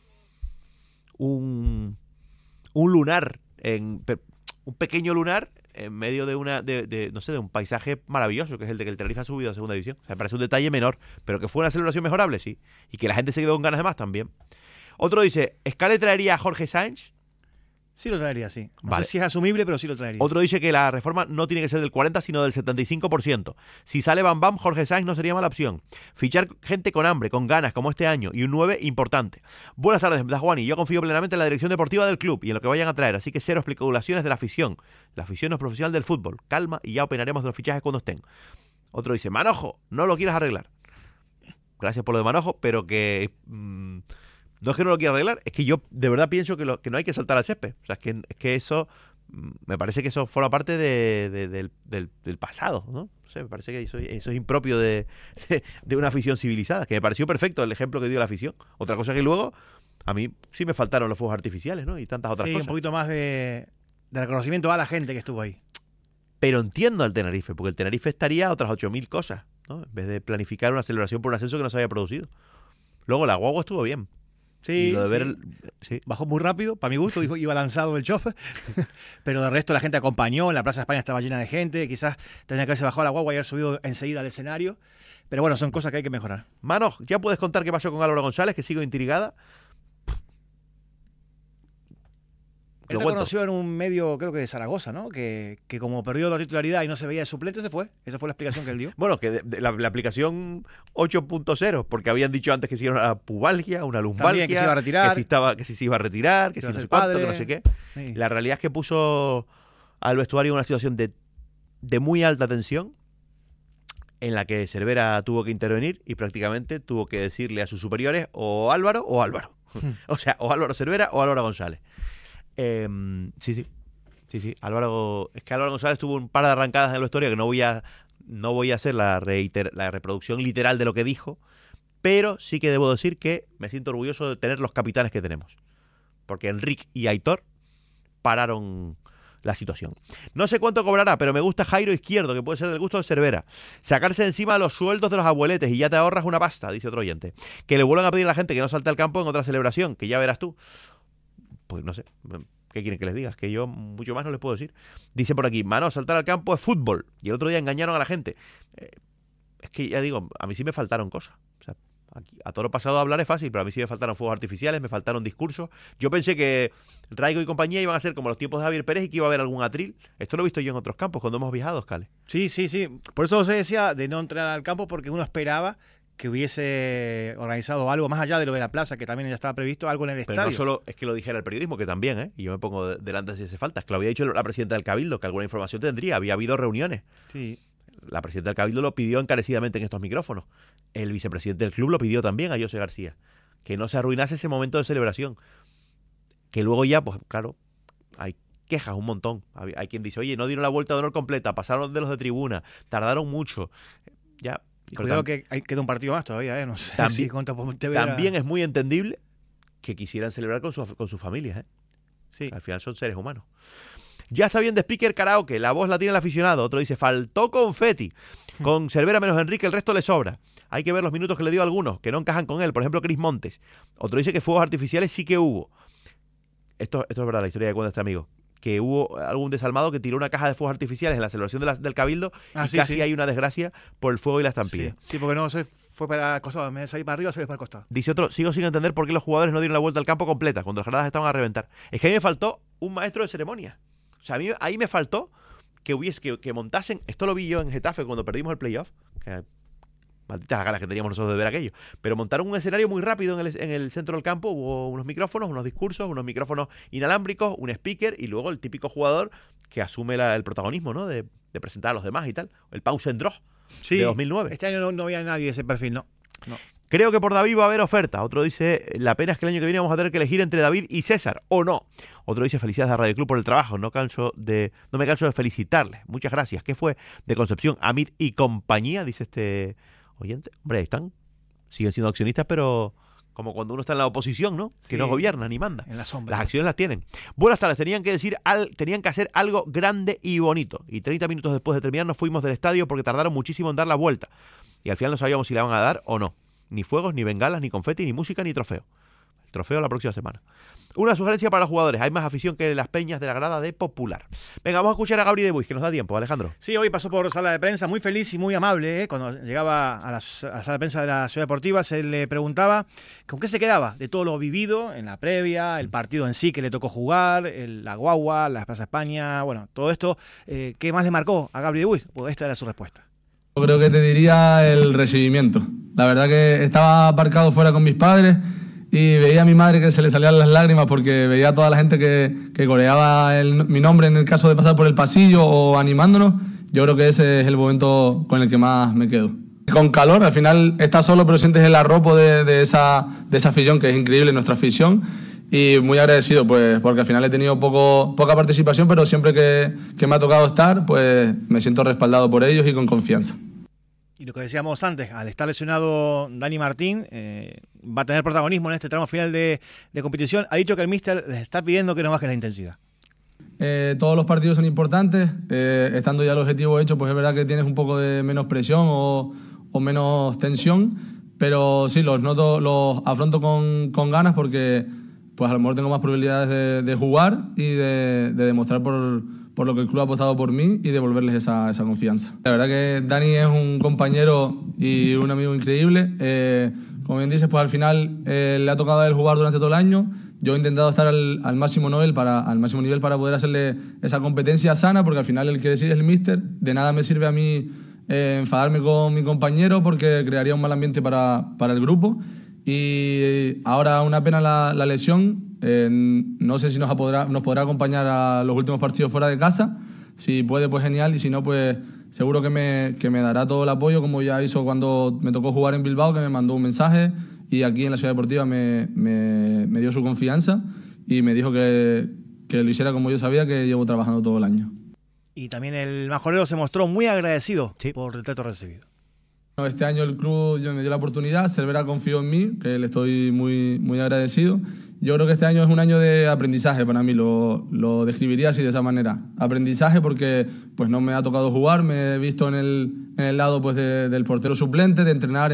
un lunar, un pequeño lunar en medio de un paisaje maravilloso, que es el de que el Tenerife ha subido a segunda división. O sea, me parece un detalle menor, pero que fue una celebración mejorable, sí. Y que la gente se quedó con ganas de más también. Otro dice, ¿Scale traería a Jorge Sáenz? Sí lo traería, sí. No vale. sé si es asumible, pero sí lo traería. Otro dice que la reforma no tiene que ser del 40, sino del 75%. Si sale Bam Bam, Jorge Sáenz no sería mala opción. Fichar gente con hambre, con ganas, como este año, y un 9 importante. Buenas tardes, Juan, y yo confío plenamente en la dirección deportiva del club y en lo que vayan a traer, así que cero especulaciones de la afición. La afición no es profesional del fútbol. Calma y ya opinaremos de los fichajes cuando estén. Otro dice, Manojo, no lo quieras arreglar. Gracias por lo de Manojo, pero que... no es que no lo quiera arreglar, es que yo de verdad pienso que no hay que saltar al césped. O sea, es que eso, me parece que eso forma parte del pasado, ¿no? O sea, me parece que eso es impropio de una afición civilizada, que me pareció perfecto el ejemplo que dio la afición. Otra cosa que luego, a mí sí me faltaron los fuegos artificiales, ¿no? Y tantas otras cosas. Sí, un poquito más de reconocimiento a la gente que estuvo ahí. Pero entiendo al Tenerife, porque el Tenerife estaría a otras 8.000 cosas, ¿no? En vez de planificar una celebración por un ascenso que no se había producido. Luego la guagua estuvo bien. Sí, y lo de ver sí. Bajó muy rápido, para mi gusto, iba lanzado el chofer, pero de resto la gente acompañó, en la Plaza de España estaba llena de gente, quizás tenía que haberse bajado la guagua y haber subido enseguida al escenario, pero bueno, son cosas que hay que mejorar. Mano, ¿ya puedes contar qué pasó con Álvaro González, que sigo intrigada? Él reconoció en un medio, creo que de Zaragoza, ¿no? Que como perdió la titularidad y no se veía de suplente, se fue. Esa fue la explicación que él dio. Bueno, que la aplicación 8.0 porque habían dicho antes que se iba a una pubalgia, una lumbalgia, que se iba a retirar, que si se iba a retirar, que si no sé cuánto, que no sé qué. Sí. La realidad es que puso al vestuario en una situación de muy alta tensión, en la que Cervera tuvo que intervenir y prácticamente tuvo que decirle a sus superiores o Álvaro o Álvaro. O sea, o Álvaro Cervera o Álvaro González. Sí. Álvaro González tuvo un par de arrancadas en el vestuario que no voy a hacer la reproducción literal de lo que dijo, pero sí que debo decir que me siento orgulloso de tener los capitanes que tenemos, porque Enrique y Aitor pararon la situación. No sé cuánto cobrará, pero me gusta Jairo Izquierdo, que puede ser del gusto de Cervera. Sacarse de encima los sueldos de los abueletes y ya te ahorras una pasta, dice otro oyente. Que le vuelvan a pedir a la gente que no salte al campo en otra celebración, que ya verás tú. Pues no sé, ¿qué quieren que les diga? Que yo mucho más no les puedo decir. Dice por aquí, mano, saltar al campo es fútbol. Y el otro día engañaron a la gente. Es que ya digo, a mí sí me faltaron cosas. O sea, aquí, a toro pasado hablar es fácil, pero a mí sí me faltaron fuegos artificiales, me faltaron discursos. Yo pensé que Raigo y compañía iban a ser como los tiempos de Javier Pérez y que iba a haber algún atril. Esto lo he visto yo en otros campos cuando hemos viajado, Scale. Sí. Por eso se decía de no entrar al campo, porque uno esperaba que hubiese organizado algo más allá de lo de la plaza, que también ya estaba previsto, algo en el estadio. Pero no solo es que lo dijera el periodismo, que también, y yo me pongo delante si hace falta. Es que lo había dicho la presidenta del Cabildo, que alguna información tendría. Había habido reuniones. Sí. La presidenta del Cabildo lo pidió encarecidamente en estos micrófonos. El vicepresidente del club lo pidió también a José García. Que no se arruinase ese momento de celebración. Que luego ya, pues claro, hay quejas un montón. Hay quien dice, oye, no dieron la vuelta de honor completa, pasaron de los de tribuna, tardaron mucho. Ya. Y cuidado que queda un partido más todavía, no sé. También es muy entendible que quisieran celebrar con sus familias, Sí. Al final son seres humanos. Ya está bien de speaker karaoke, la voz la tiene el aficionado. Otro dice, faltó confeti. Con Cervera menos Enrique, el resto le sobra. Hay que ver los minutos que le dio a algunos, que no encajan con él. Por ejemplo, Cris Montes. Otro dice que fuegos artificiales sí que hubo. Esto es verdad, la historia que cuenta este amigo. Que hubo algún desalmado que tiró una caja de fuegos artificiales en la celebración del Cabildo y casi hay una desgracia por el fuego y la estampida. Sí, porque no se fue para el costado, me salí para arriba, se fue para el costado. Dice otro, sigo sin entender por qué los jugadores no dieron la vuelta al campo completa cuando las granadas estaban a reventar. Es que a mí me faltó un maestro de ceremonia. O sea, ahí me faltó que montasen, esto lo vi yo en Getafe cuando perdimos el playoff, que malditas ganas que teníamos nosotros de ver aquello, pero montaron un escenario muy rápido en el centro del campo. Hubo unos micrófonos, unos discursos, unos micrófonos inalámbricos, un speaker y luego el típico jugador que asume el protagonismo, ¿no? De presentar a los demás y tal. El Pausendroh de 2009. Este año no había nadie de ese perfil, no. Creo que por David va a haber oferta. Otro dice, la pena es que el año que viene vamos a tener que elegir entre David y César, o no. Otro dice, felicidades a Radio Club por el trabajo. No me canso de felicitarles. Muchas gracias. ¿Qué fue de Concepción, Amir y compañía? Dice este oyente. Hombre, ahí están. Siguen siendo accionistas, pero como cuando uno está en la oposición, ¿no? Que no gobierna ni manda. En la sombra. Las acciones las tienen. Buenas tardes. Tenían que hacer algo grande y bonito. Y 30 minutos después de terminar nos fuimos del estadio porque tardaron muchísimo en dar la vuelta. Y al final no sabíamos si la van a dar o no. Ni fuegos, ni bengalas, ni confeti, ni música, ni trofeo. El trofeo la próxima semana. Una sugerencia para los jugadores. Hay más afición que las peñas de la grada de Popular. Venga, vamos a escuchar a Gabri de Buis, que nos da tiempo, Alejandro. Sí, hoy pasó por sala de prensa, muy feliz y muy amable. Cuando llegaba a la sala de prensa de la Ciudad Deportiva, se le preguntaba con qué se quedaba de todo lo vivido en la previa, el partido en sí que le tocó jugar, la guagua, la Plaza España, bueno, todo esto. ¿Qué más le marcó a Gabri de Buis? Pues esta era su respuesta. Yo creo que te diría el recibimiento. La verdad que estaba aparcado fuera con mis padres y veía a mi madre que se le salían las lágrimas porque veía a toda la gente que coreaba mi nombre en el caso de pasar por el pasillo o animándonos. Yo creo que ese es el momento con el que más me quedo. Con calor, al final estás solo pero sientes el arropo de esa afición que es increíble, nuestra afición. Y muy agradecido, pues, porque al final he tenido poca participación, pero siempre que me ha tocado estar, pues me siento respaldado por ellos y con confianza. Y lo que decíamos antes, al estar lesionado Dani Martín, va a tener protagonismo en este tramo final de competición. Ha dicho que el míster les está pidiendo que no baje la intensidad. Todos los partidos son importantes. Estando ya el objetivo hecho, pues es verdad que tienes un poco de menos presión o menos tensión. pero sí, los afronto con ganas porque pues a lo mejor tengo más probabilidades de jugar y de demostrar por lo que el club ha apostado por mí y devolverles esa confianza. La verdad que Dani es un compañero y un amigo increíble. Como bien dices, pues al final le ha tocado a él jugar durante todo el año. Yo he intentado estar al máximo nivel para poder hacerle esa competencia sana, porque al final el que decide es el míster. De nada me sirve a mí enfadarme con mi compañero porque crearía un mal ambiente para el grupo. Y ahora una pena la lesión. No sé si nos podrá acompañar a los últimos partidos fuera de casa. Si puede, pues genial, y si no, pues seguro que me dará todo el apoyo, como ya hizo cuando me tocó jugar en Bilbao, que me mandó un mensaje, y aquí en la Ciudad Deportiva me dio su confianza y me dijo que lo hiciera como yo sabía, que llevo trabajando todo el año. Y también el majorero se mostró muy agradecido por el trato recibido. Este año el club me dio la oportunidad, Cervera confió en mí, que le estoy muy, muy agradecido. Yo creo que este año es un año de aprendizaje para mí, lo describiría así, de esa manera. Aprendizaje porque pues no me ha tocado jugar, me he visto en el lado pues del portero suplente, de entrenar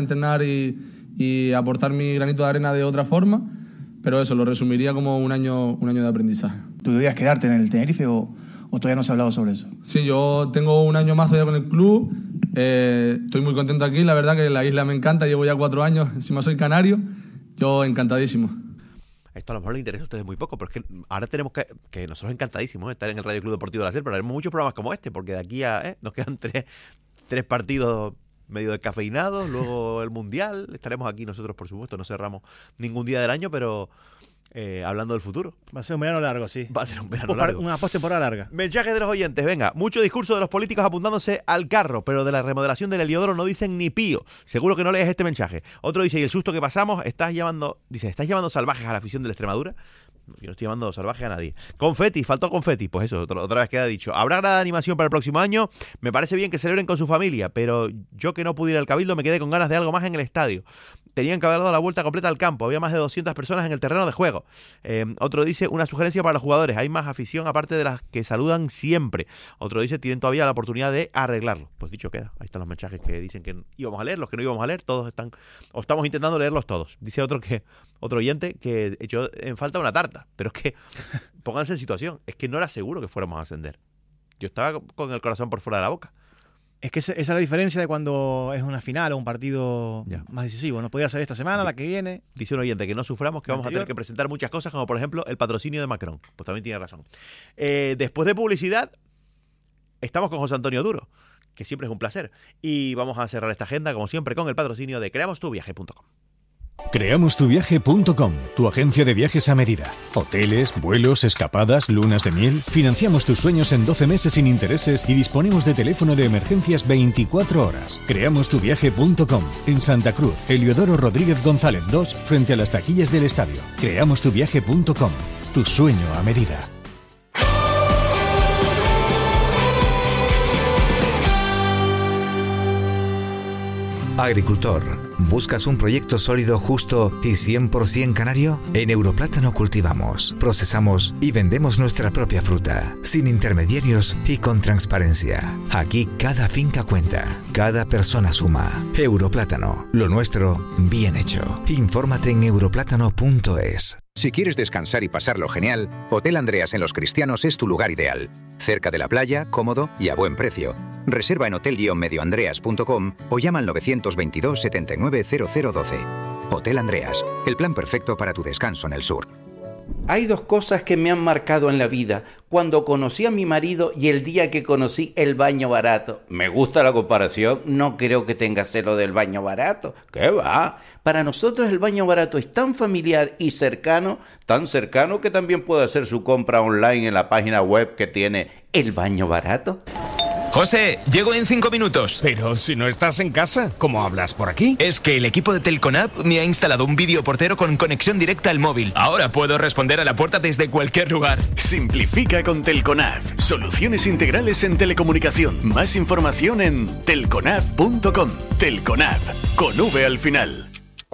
y aportar mi granito de arena de otra forma, pero eso lo resumiría como un año de aprendizaje. ¿Tú debías quedarte en el Tenerife o todavía no se ha hablado sobre eso? Sí, yo tengo un año más todavía con el club, estoy muy contento aquí, la verdad que la isla me encanta, llevo ya 4 años, encima soy canario, yo encantadísimo. Esto a lo mejor le interesa a ustedes muy poco, pero es que ahora tenemos que nosotros encantadísimos estar en el Radio Club Deportivo de la SER, pero haremos muchos programas como este, porque de aquí a nos quedan tres partidos medio descafeinados, luego el Mundial, estaremos aquí nosotros, por supuesto, no cerramos ningún día del año, pero hablando del futuro. Va a ser un verano largo, sí. Va a ser un verano largo. Una postemporada larga. Mensajes de los oyentes, venga. Mucho discurso de los políticos apuntándose al carro, pero de la remodelación del Heliodoro no dicen ni pío. Seguro que no lees este mensaje. Otro dice, y el susto que pasamos, ¿estás llamando salvajes a la afición de la Extremadura? Yo no estoy llamando salvaje a nadie. Confeti, faltó confeti. Pues eso, otra vez queda dicho. ¿Habrá grada de animación para el próximo año? Me parece bien que celebren con su familia, pero yo que no pude ir al Cabildo me quedé con ganas de algo más en el estadio. Tenían que haber dado la vuelta completa al campo. Había más de 200 personas en el terreno de juego. Otro dice, una sugerencia para los jugadores. Hay más afición aparte de las que saludan siempre. Otro dice, tienen todavía la oportunidad de arreglarlo. Pues dicho queda. Ahí están los mensajes que dicen que íbamos a leer, los que no íbamos a leer, todos están, o estamos intentando leerlos todos. Dice otro oyente que echó en falta una tarta. Pero es que, pónganse en situación, es que no era seguro que fuéramos a ascender. Yo estaba con el corazón por fuera de la boca. Es que esa es la diferencia de cuando es una final o un partido más decisivo. No podía ser esta semana, la que viene. Dice un oyente que no suframos, que vamos a tener que presentar muchas cosas, como por ejemplo el patrocinio de Macron. Pues también tiene razón. Después de publicidad, estamos con José Antonio Duro, que siempre es un placer. Y vamos a cerrar esta agenda, como siempre, con el patrocinio de creamostuviaje.com. Creamostuviaje.com, tu agencia de viajes a medida. Hoteles, vuelos, escapadas, lunas de miel. Financiamos tus sueños en 12 meses sin intereses y disponemos de teléfono de emergencias 24 horas. Creamostuviaje.com, en Santa Cruz, Heliodoro Rodríguez González 2, frente a las taquillas del estadio. Creamostuviaje.com, tu sueño a medida. Agricultor, ¿buscas un proyecto sólido, justo y 100% canario? En Europlátano cultivamos, procesamos y vendemos nuestra propia fruta, sin intermediarios y con transparencia. Aquí cada finca cuenta, cada persona suma. Europlátano, lo nuestro bien hecho. Infórmate en europlátano.es. Si quieres descansar y pasarlo genial, Hotel Andreas en Los Cristianos es tu lugar ideal. Cerca de la playa, cómodo y a buen precio. Reserva en hotel-medioandreas.com o llama al 922 79 0012. Hotel Andreas, el plan perfecto para tu descanso en el sur. Hay dos cosas que me han marcado en la vida. Cuando conocí a mi marido y el día que conocí el baño barato. Me gusta la comparación, no creo que tenga celo del baño barato. ¿Qué va? Para nosotros el baño barato es tan familiar y cercano, tan cercano que también puede hacer su compra online en la página web que tiene el baño barato. José, llego en 5 minutos. Pero si no estás en casa, ¿cómo hablas por aquí? Es que el equipo de Telconab me ha instalado un videoportero con conexión directa al móvil. Ahora puedo responder a la puerta desde cualquier lugar. Simplifica con Telconab. Soluciones integrales en telecomunicación. Más información en telconab.com. Telconab, con V al final.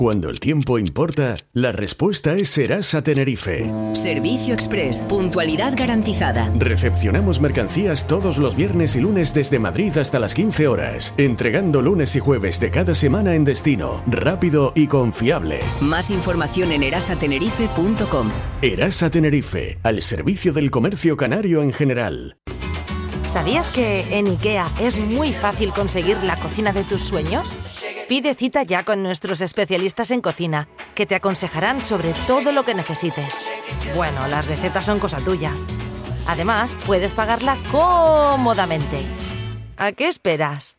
Cuando el tiempo importa, la respuesta es Serasa Tenerife. Servicio Express, puntualidad garantizada. Recepcionamos mercancías todos los viernes y lunes desde Madrid hasta las 15 horas, entregando lunes y jueves de cada semana en destino, rápido y confiable. Más información en erasatenerife.com. Erasa Tenerife, al servicio del comercio canario en general. ¿Sabías que en IKEA es muy fácil conseguir la cocina de tus sueños? Pide cita ya con nuestros especialistas en cocina, que te aconsejarán sobre todo lo que necesites. Bueno, las recetas son cosa tuya. Además, puedes pagarla cómodamente. ¿A qué esperas?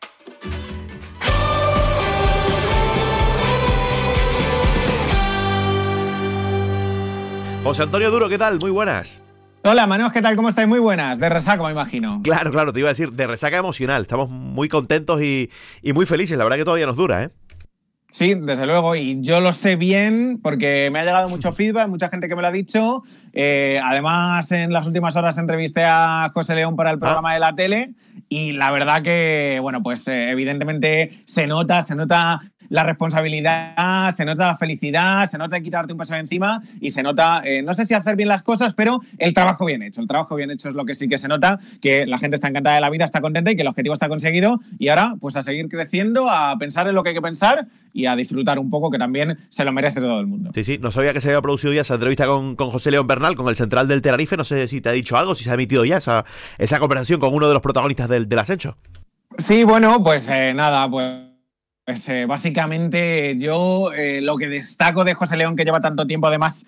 José Antonio Duro, ¿qué tal? Muy buenas. Hola, Manos, ¿qué tal? ¿Cómo estáis? Muy buenas. De resaca, me imagino. Claro, te iba a decir, de resaca emocional. Estamos muy contentos y muy felices. La verdad que todavía nos dura, ¿eh? Sí, desde luego. Y yo lo sé bien porque me ha llegado mucho feedback, mucha gente que me lo ha dicho. Además, en las últimas horas entrevisté a José León para el programa de la tele y la verdad que, bueno, pues evidentemente se nota la responsabilidad, se nota la felicidad, se nota quitarte un peso de encima y se nota, no sé si hacer bien las cosas, pero el trabajo bien hecho. El trabajo bien hecho es lo que sí que se nota, que la gente está encantada de la vida, está contenta y que el objetivo está conseguido. Y ahora, pues a seguir creciendo, a pensar en lo que hay que pensar y a disfrutar un poco, que también se lo merece todo el mundo. Sí, no sabía que se había producido ya esa entrevista con José León Bernal, con el central del Tenerife. No sé si te ha dicho algo, si se ha emitido ya esa conversación con uno de los protagonistas del ascenso. Sí, bueno, pues nada, básicamente yo lo que destaco de José León, que lleva tanto tiempo además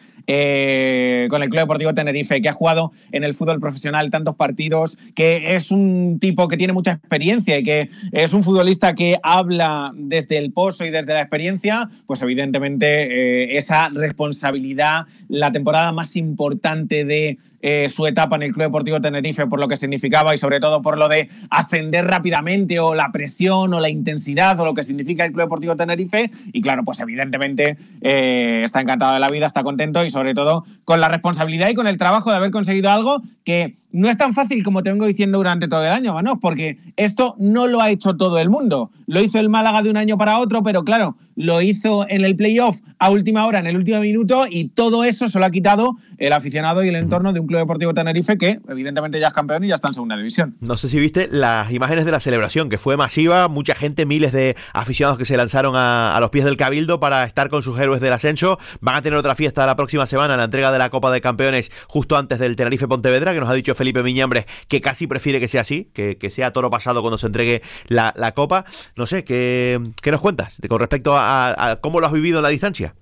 con el Club Deportivo Tenerife, que ha jugado en el fútbol profesional tantos partidos, que es un tipo que tiene mucha experiencia y que es un futbolista que habla desde el pozo y desde la experiencia, pues evidentemente esa responsabilidad, la temporada más importante de su etapa en el Club Deportivo Tenerife, por lo que significaba y sobre todo por lo de ascender rápidamente o la presión o la intensidad o lo que significa el Club Deportivo Tenerife. Y claro, pues evidentemente está encantado de la vida, está contento y sobre todo con la responsabilidad y con el trabajo de haber conseguido algo que no es tan fácil como te vengo diciendo durante todo el año, Manos, porque esto no lo ha hecho todo el mundo. Lo hizo el Málaga de un año para otro, pero claro, lo hizo en el playoff a última hora, en el último minuto, y todo eso se lo ha quitado el aficionado y el entorno de un Club Deportivo Tenerife que evidentemente ya es campeón y ya está en segunda división. No sé si viste las imágenes de la celebración, que fue masiva, mucha gente, miles de aficionados que se lanzaron a los pies del Cabildo para estar con sus héroes del ascenso. Van a tener otra fiesta la próxima semana, la entrega de la Copa de Campeones justo antes del Tenerife Pontevedra, que nos ha dicho Felipe Miñambres que casi prefiere que sea así, que sea toro pasado cuando se entregue la Copa. No sé, ¿qué nos cuentas con respecto a cómo lo has vivido en la distancia?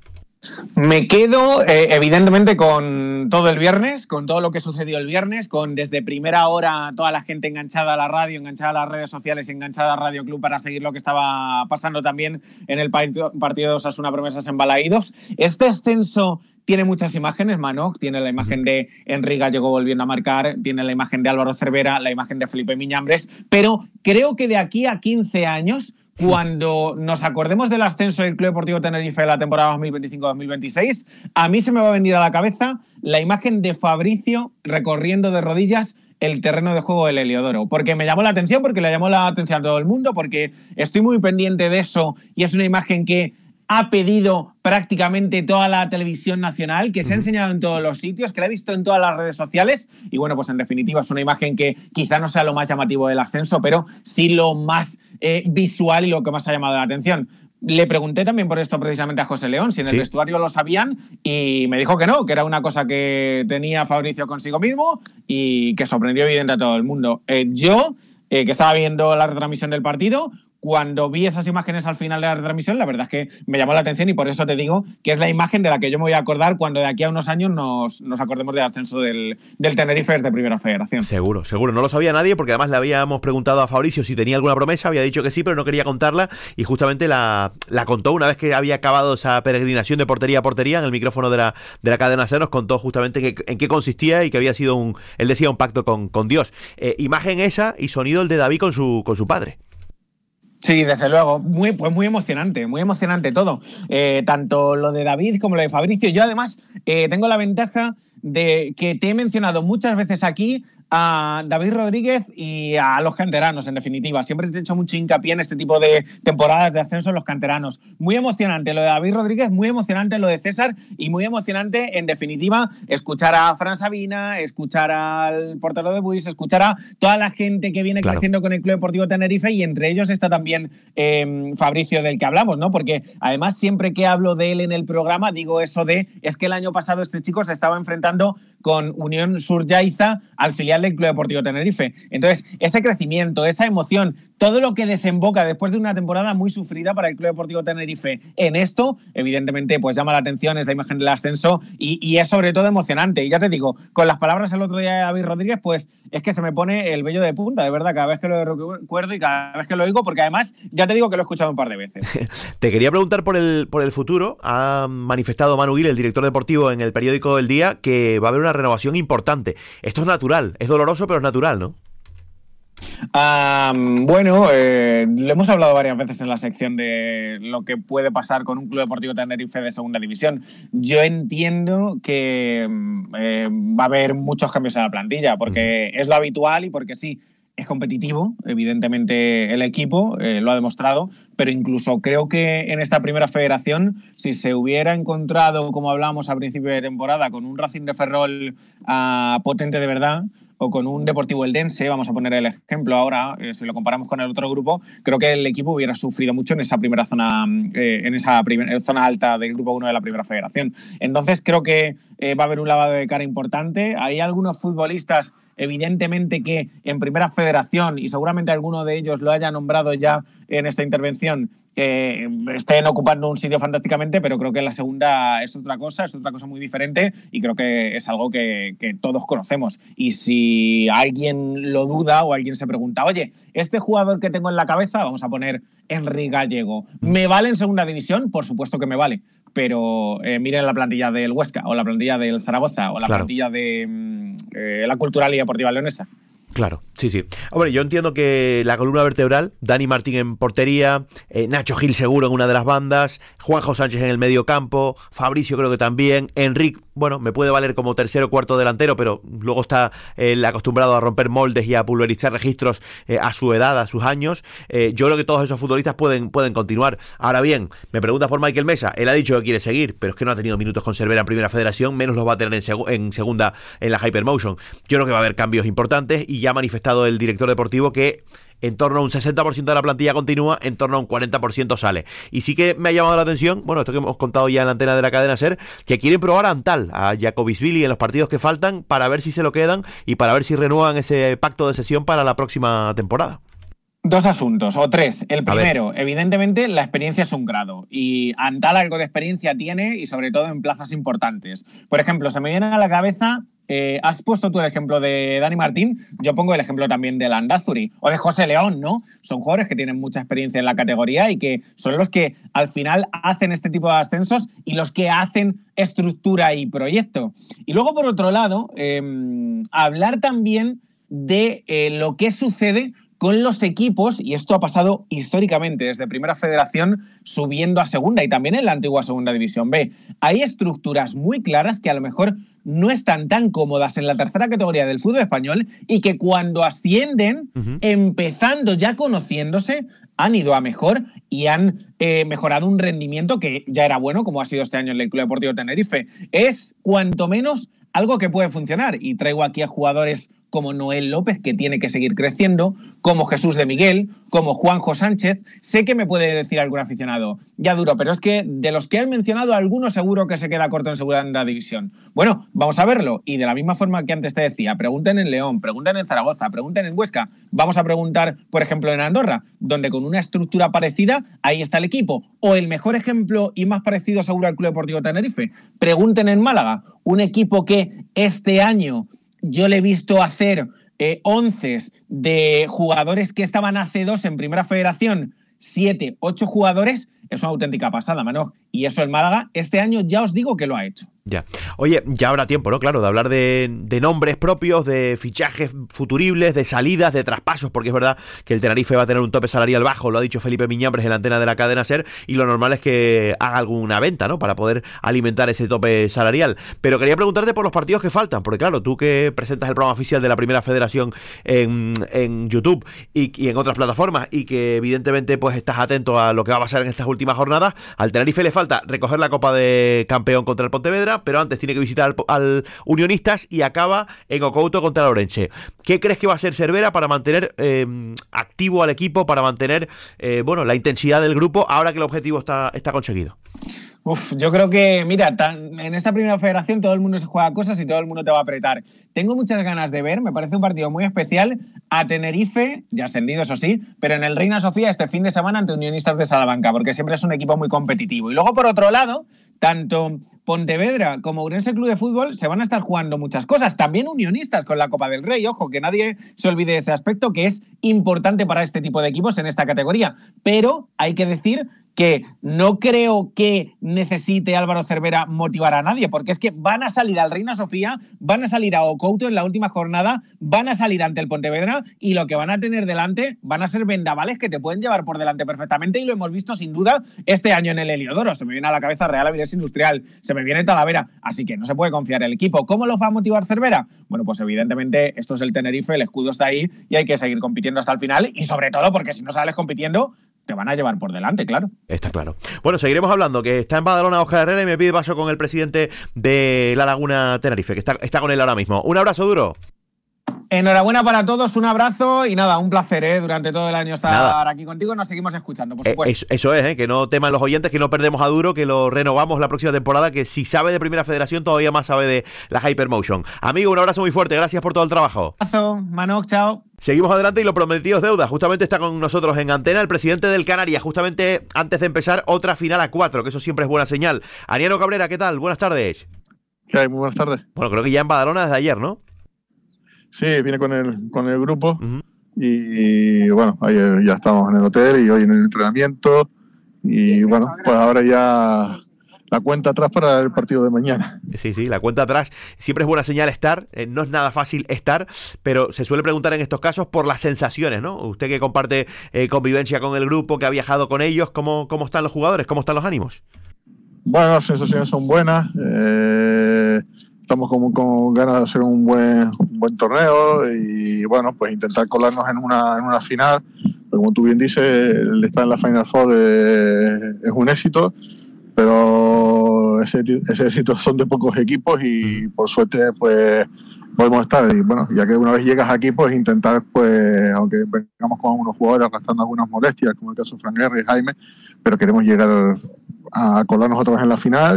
Me quedo, evidentemente, con todo el viernes, con todo lo que sucedió el viernes, con desde primera hora toda la gente enganchada a la radio, enganchada a las redes sociales, enganchada a Radio Club para seguir lo que estaba pasando también en el partido de Osasuna Promesas en Balaídos. Este ascenso tiene muchas imágenes, Manoc, tiene la imagen de Enrique Gallego volviendo a marcar, tiene la imagen de Álvaro Cervera, la imagen de Felipe Miñambres, pero creo que de aquí a 15 años, cuando nos acordemos del ascenso del Club Deportivo Tenerife de la temporada 2025-2026, a mí se me va a venir a la cabeza la imagen de Fabricio recorriendo de rodillas el terreno de juego del Heliodoro, porque me llamó la atención, porque le llamó la atención a todo el mundo, porque estoy muy pendiente de eso y es una imagen que ha pedido prácticamente toda la televisión nacional, que se ha enseñado en todos los sitios, que la he visto en todas las redes sociales y bueno, pues en definitiva es una imagen que quizá no sea lo más llamativo del ascenso, pero sí lo más visual y lo que más ha llamado la atención. Le pregunté también por esto precisamente a José León, si en el vestuario lo sabían, y me dijo que no, que era una cosa que tenía Fabricio consigo mismo y que sorprendió evidentemente a todo el mundo. Yo, que estaba viendo la retransmisión del partido, cuando vi esas imágenes al final de la retransmisión, la verdad es que me llamó la atención y por eso te digo que es la imagen de la que yo me voy a acordar cuando de aquí a unos años nos acordemos del ascenso del Tenerife desde Primera Federación. Seguro. No lo sabía nadie porque además le habíamos preguntado a Fabricio si tenía alguna promesa, había dicho que sí, pero no quería contarla y justamente la contó una vez que había acabado esa peregrinación de portería a portería en el micrófono de la cadena SER, nos contó justamente en qué consistía y que había sido él decía un pacto con Dios. Imagen esa y sonido el de David con su padre. Sí, desde luego. Muy emocionante todo. Tanto lo de David como lo de Fabricio. Yo además tengo la ventaja de que te he mencionado muchas veces aquí a David Rodríguez y a los canteranos, en definitiva. Siempre te he hecho mucho hincapié en este tipo de temporadas de ascenso en los canteranos. Muy emocionante lo de David Rodríguez, muy emocionante lo de César y muy emocionante, en definitiva, escuchar a Fran Sabina, escuchar al portero de Buis, escuchar a toda la gente que viene creciendo con el Club Deportivo Tenerife, y entre ellos está también Fabricio, del que hablamos, ¿no? Porque además siempre que hablo de él en el programa digo eso de, es que el año pasado este chico se estaba enfrentando con Unión Sur-Yaiza al filial del Club Deportivo Tenerife. Entonces, ese crecimiento, esa emoción, todo lo que desemboca después de una temporada muy sufrida para el Club Deportivo Tenerife en esto, evidentemente, pues llama la atención, es la imagen del ascenso y es sobre todo emocionante. Y ya te digo, con las palabras el otro día de David Rodríguez, pues es que se me pone el vello de punta, de verdad, cada vez que lo recuerdo y cada vez que lo oigo, porque además, ya te digo que lo he escuchado un par de veces. Te quería preguntar por el futuro. Ha manifestado Manu Gil, el director deportivo, en el periódico El Día, que va a haber una renovación importante. Esto es natural, es doloroso, pero es natural, ¿no? Bueno, lo hemos hablado varias veces en la sección de lo que puede pasar con un Club Deportivo Tenerife de segunda división. Yo entiendo que va a haber muchos cambios en la plantilla, porque es lo habitual y porque sí, es competitivo, evidentemente el equipo lo ha demostrado, pero incluso creo que en esta primera federación, si se hubiera encontrado, como hablábamos a principio de temporada, con un Racing de Ferrol potente de verdad, o con un Deportivo Eldense, vamos a poner el ejemplo ahora, si lo comparamos con el otro grupo, creo que el equipo hubiera sufrido mucho en esa primera zona, zona alta del grupo 1 de la primera federación. Entonces creo que va a haber un lavado de cara importante. Hay algunos futbolistas, evidentemente, que en primera federación, y seguramente alguno de ellos lo haya nombrado ya en esta intervención, estén ocupando un sitio fantásticamente, pero creo que en la segunda es otra cosa muy diferente, y creo que es algo que todos conocemos. Y si alguien lo duda o alguien se pregunta, oye, este jugador que tengo en la cabeza, vamos a poner Henry Gallego, ¿me vale en segunda división? Por supuesto que me vale, pero miren la plantilla del Huesca, o la plantilla del Zaragoza, o la plantilla de la Cultural y Deportiva Leonesa. Claro, sí, sí. Hombre, yo entiendo que la columna vertebral, Dani Martín en portería, Nacho Gil seguro en una de las bandas, Juanjo Sánchez en el medio campo, Fabricio creo que también, Enric, bueno, me puede valer como tercero o cuarto delantero, pero luego está acostumbrado a romper moldes y a pulverizar registros a su edad, a sus años. Yo creo que todos esos futbolistas pueden continuar. Ahora bien, me preguntas por Michael Mesa, él ha dicho que quiere seguir, pero es que no ha tenido minutos con Cervera en primera federación, menos los va a tener en segunda en la Hypermotion. Yo creo que va a haber cambios importantes, y ya ha manifestado el director deportivo que en torno a un 60% de la plantilla continúa, en torno a un 40% sale. Y sí que me ha llamado la atención, bueno, esto que hemos contado ya en la antena de la cadena SER, que quieren probar a Antal, a Jacobisvili en los partidos que faltan, para ver si se lo quedan y para ver si renuevan ese pacto de cesión para la próxima temporada. Dos asuntos, o tres. El primero, evidentemente, la experiencia es un grado, y Antal algo de experiencia tiene, y sobre todo en plazas importantes. Por ejemplo, se me viene a la cabeza, has puesto tú el ejemplo de Dani Martín, yo pongo el ejemplo también de Landázuri o de José León, ¿no? Son jugadores que tienen mucha experiencia en la categoría y que son los que al final hacen este tipo de ascensos y los que hacen estructura y proyecto. Y luego, por otro lado, hablar también de lo que sucede con los equipos, y esto ha pasado históricamente desde Primera Federación subiendo a Segunda y también en la antigua Segunda División B. Hay estructuras muy claras que a lo mejor no están tan cómodas en la tercera categoría del fútbol español y que cuando ascienden, empezando ya conociéndose, han ido a mejor y han mejorado un rendimiento que ya era bueno, como ha sido este año en el Club Deportivo Tenerife. Es cuanto menos algo que puede funcionar, y traigo aquí a jugadores como Noel López, que tiene que seguir creciendo, como Jesús de Miguel, como Juanjo Sánchez. Sé que me puede decir algún aficionado, ya duro, pero es que de los que han mencionado, alguno seguro que se queda corto en segunda división. Bueno, vamos a verlo, y de la misma forma que antes te decía, pregunten en León, pregunten en Zaragoza, pregunten en Huesca, vamos a preguntar, por ejemplo, en Andorra, donde con una estructura parecida, ahí está el equipo. O el mejor ejemplo y más parecido seguro al Club Deportivo Tenerife, pregunten en Málaga, un equipo que este año yo le he visto hacer 11 de jugadores que estaban hace 2 en Primera Federación, 7, 8 jugadores, es una auténtica pasada, Manoj. Y eso el Málaga este año ya os digo que lo ha hecho. Ya. Oye, ya habrá tiempo, ¿no? Claro, de hablar de nombres propios, de fichajes futuribles, de salidas, de traspasos, porque es verdad que el Tenerife va a tener un tope salarial bajo, lo ha dicho Felipe Miñambres en la antena de la cadena SER, y lo normal es que haga alguna venta, ¿no? Para poder alimentar ese tope salarial. Pero quería preguntarte por los partidos que faltan, porque claro, tú que presentas el programa oficial de la Primera Federación en YouTube y en otras plataformas, y que evidentemente pues estás atento a lo que va a pasar en estas últimas jornadas, al Tenerife le falta recoger la Copa de Campeón contra el Pontevedra, pero antes tiene que visitar al Unionistas y acaba en Ocouto contra el Ourense. ¿Qué crees que va a hacer Cervera para mantener activo al equipo, para mantener la intensidad del grupo ahora que el objetivo está conseguido? Yo creo que, mira, en esta Primera Federación todo el mundo se juega cosas y todo el mundo te va a apretar. Tengo muchas ganas de ver, me parece un partido muy especial, a Tenerife, ya ascendido eso sí, pero en el Reina Sofía este fin de semana ante Unionistas de Salamanca, porque siempre es un equipo muy competitivo. Y luego, por otro lado, tanto Pontevedra como Ourense Club de Fútbol se van a estar jugando muchas cosas. También Unionistas con la Copa del Rey. Ojo, que nadie se olvide de ese aspecto, que es importante para este tipo de equipos en esta categoría. Pero hay que decir que no creo que necesite Álvaro Cervera motivar a nadie, porque es que van a salir al Reina Sofía, van a salir a Ocouto en la última jornada, van a salir ante el Pontevedra y lo que van a tener delante van a ser vendavales que te pueden llevar por delante perfectamente, y lo hemos visto sin duda este año en el Heliodoro. Se me viene a la cabeza Real Avilés Industrial, se me viene Talavera, así que no se puede confiar el equipo. ¿Cómo los va a motivar Cervera? Bueno, pues evidentemente esto es el Tenerife, el escudo está ahí y hay que seguir compitiendo hasta el final, y sobre todo porque si no sales compitiendo te van a llevar por delante, claro. Está claro. Bueno, seguiremos hablando, que está en Badalona Óscar Herrera y me pide paso con el presidente de La Laguna Tenerife, que está con él ahora mismo. Un abrazo duro. Enhorabuena para todos, un abrazo y nada, un placer durante todo el año estar aquí contigo. Nos seguimos escuchando, por supuesto. Eso es, que no teman los oyentes, que no perdemos a Duro, que lo renovamos la próxima temporada, que si sabe de Primera Federación todavía más sabe de la Hypermotion. Amigo, un abrazo muy fuerte, gracias por todo el trabajo. Un abrazo, Manoc, chao. Seguimos adelante y lo prometido es deuda. Justamente está con nosotros en antena el presidente del Canarias, justamente antes de empezar otra final a 4, que eso siempre es buena señal. Aniano Cabrera, ¿qué tal? Buenas tardes. ¿Qué hay? Muy buenas tardes. Bueno, creo que ya en Badalona desde ayer, ¿no? Sí, viene con el grupo y bueno, ayer ya estábamos en el hotel y hoy en el entrenamiento y bueno, pues ahora ya la cuenta atrás para el partido de mañana. Sí, la cuenta atrás. Siempre es buena señal estar, no es nada fácil estar, pero se suele preguntar en estos casos por las sensaciones, ¿no? Usted que comparte convivencia con el grupo, que ha viajado con ellos, ¿cómo están los jugadores? ¿Cómo están los ánimos? Bueno, las sensaciones son buenas. Estamos con ganas de hacer un buen torneo y bueno, pues intentar colarnos en una final. Pero como tú bien dices, el estar en la Final Four es un éxito, pero ese éxito son de pocos equipos y por suerte pues podemos estar. Y bueno, ya que una vez llegas aquí, pues intentar, pues aunque vengamos con algunos jugadores arrastrando algunas molestias, como el caso de Fran Guerra y Jaime, pero queremos llegar a colarnos otra vez en la final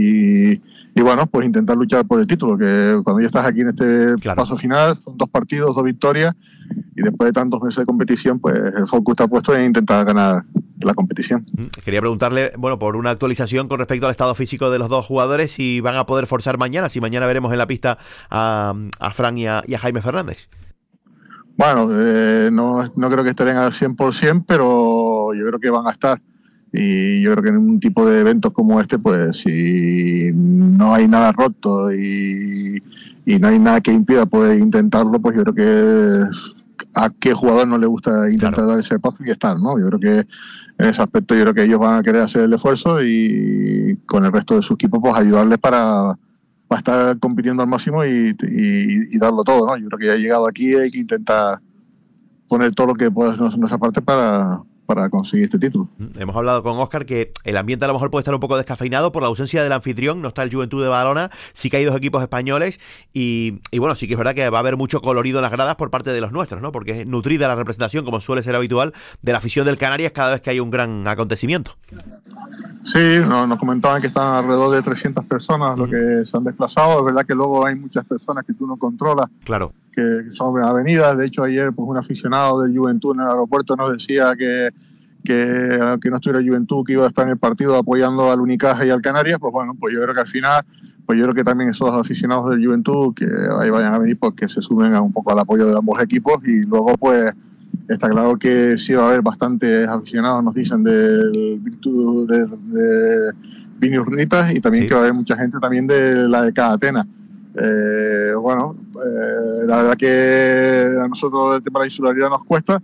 y bueno, pues intentar luchar por el título, que cuando ya estás aquí en este paso final, son 2 partidos, 2 victorias, y después de tantos meses de competición, pues el foco está puesto en intentar ganar la competición. Quería preguntarle, bueno, por una actualización con respecto al estado físico de los 2 jugadores, si van a poder forzar mañana, si mañana veremos en la pista a Fran y a Jaime Fernández. Bueno, no creo que estén al 100%, pero yo creo que van a estar. Y yo creo que en un tipo de eventos como este, pues si no hay nada roto y no hay nada que impida poder intentarlo, pues yo creo que a qué jugador no le gusta intentar dar ese paso y estar, ¿no? Yo creo que en ese aspecto yo creo que ellos van a querer hacer el esfuerzo y con el resto de su equipo pues ayudarles para estar compitiendo al máximo y darlo todo, ¿no? Yo creo que ya he llegado aquí, hay que intentar poner todo lo que pueda en nuestra parte para conseguir este título. Hemos hablado con Óscar que el ambiente a lo mejor puede estar un poco descafeinado por la ausencia del anfitrión, no está el Juventud de Badalona, sí que hay 2 equipos españoles y bueno, sí que es verdad que va a haber mucho colorido en las gradas por parte de los nuestros, ¿no? Porque es nutrida la representación, como suele ser habitual, de la afición del Canarias cada vez que hay un gran acontecimiento. Sí, nos comentaban que están alrededor de 300 personas los que se han desplazado. Es verdad que luego hay muchas personas que tú no controlas, que son avenidas. De hecho, ayer pues un aficionado del Juventud en el aeropuerto nos decía que aunque no estuviera Juventud, que iba a estar en el partido apoyando al Unicaja y al Canarias. Pues bueno, pues yo creo que al final, pues yo creo que también esos aficionados del Juventud que ahí vayan a venir, pues que se sumen a un poco al apoyo de ambos equipos. Y luego pues está claro que sí va a haber bastantes aficionados, nos dicen, del Virtus Vini Urnitas, y también que va a haber mucha gente también de la de CAE Atenas. La verdad que a nosotros el tema de la insularidad nos cuesta,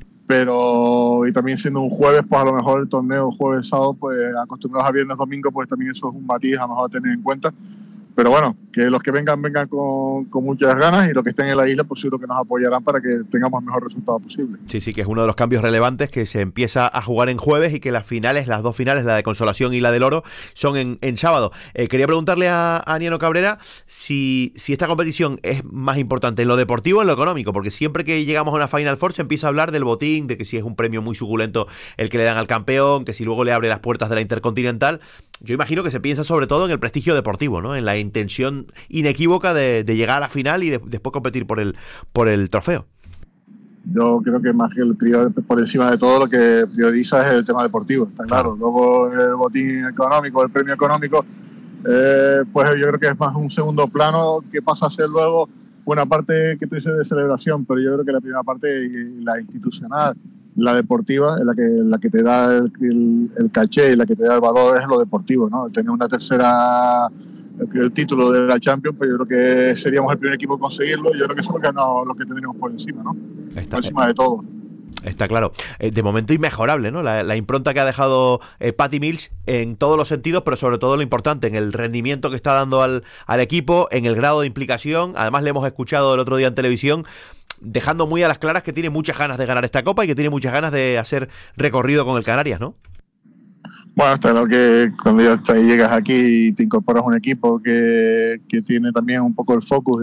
pero y también siendo un jueves, pues a lo mejor el torneo jueves, sábado, pues acostumbrados a viernes, domingo, pues también eso es un matiz a lo mejor a tener en cuenta. Pero bueno, que los que vengan con muchas ganas, y los que estén en la isla, pues seguro que nos apoyarán para que tengamos el mejor resultado posible. Sí, que es uno de los cambios relevantes, que se empieza a jugar en jueves y que las dos finales, la de Consolación y la del Oro, son en sábado. Quería preguntarle a Aniano Cabrera si esta competición es más importante en lo deportivo o en lo económico, porque siempre que llegamos a una Final Four se empieza a hablar del botín, de que si es un premio muy suculento el que le dan al campeón, que si luego le abre las puertas de la Intercontinental. Yo imagino que se piensa sobre todo en el prestigio deportivo, ¿no? En la intención inequívoca de llegar a la final y después competir por el trofeo. Yo creo que más que por encima de todo lo que prioriza es el tema deportivo, está claro. Luego el botín económico, el premio económico, pues yo creo que es más un segundo plano que pasa a ser luego una parte que tú dices de celebración, pero yo creo que la primera parte, la institucional, la deportiva, es la que te da el caché y la que te da el valor es lo deportivo, ¿no? Tener una tercera, el título de la Champions, pues yo creo que seríamos el primer equipo en conseguirlo, y yo creo que eso es lo que tendríamos por encima, ¿no? Por encima de todo. Está claro. De momento inmejorable, ¿no? La impronta que ha dejado Patty Mills en todos los sentidos, pero sobre todo lo importante, en el rendimiento que está dando al equipo, en el grado de implicación. Además le hemos escuchado el otro día en televisión, dejando muy a las claras que tiene muchas ganas de ganar esta Copa y que tiene muchas ganas de hacer recorrido con el Canarias, ¿no? Bueno, está claro que cuando ya llegas aquí y te incorporas a un equipo que tiene también un poco el focus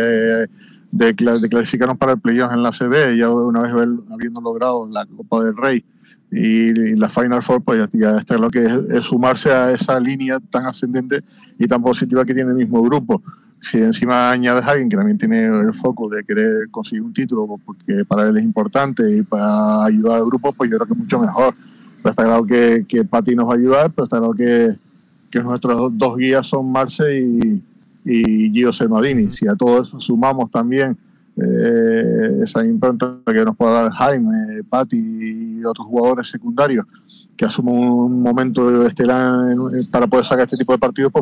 de clasificarnos para el playoff en la CB, ya una vez habiendo logrado la Copa del Rey y la Final Four, pues ya está lo que es sumarse a esa línea tan ascendente y tan positiva que tiene el mismo grupo. Si encima añades a alguien que también tiene el foco de querer conseguir un título porque para él es importante y para ayudar al grupo, pues yo creo que mucho mejor. Pero está claro que Pati nos va a ayudar, pero está claro que nuestros dos guías son Marce y Gio Sermadini. Si a todo eso sumamos también esa impronta que nos pueda dar Jaime, Pati y otros jugadores secundarios que asumen un momento estelar para poder sacar este tipo de partidos, pues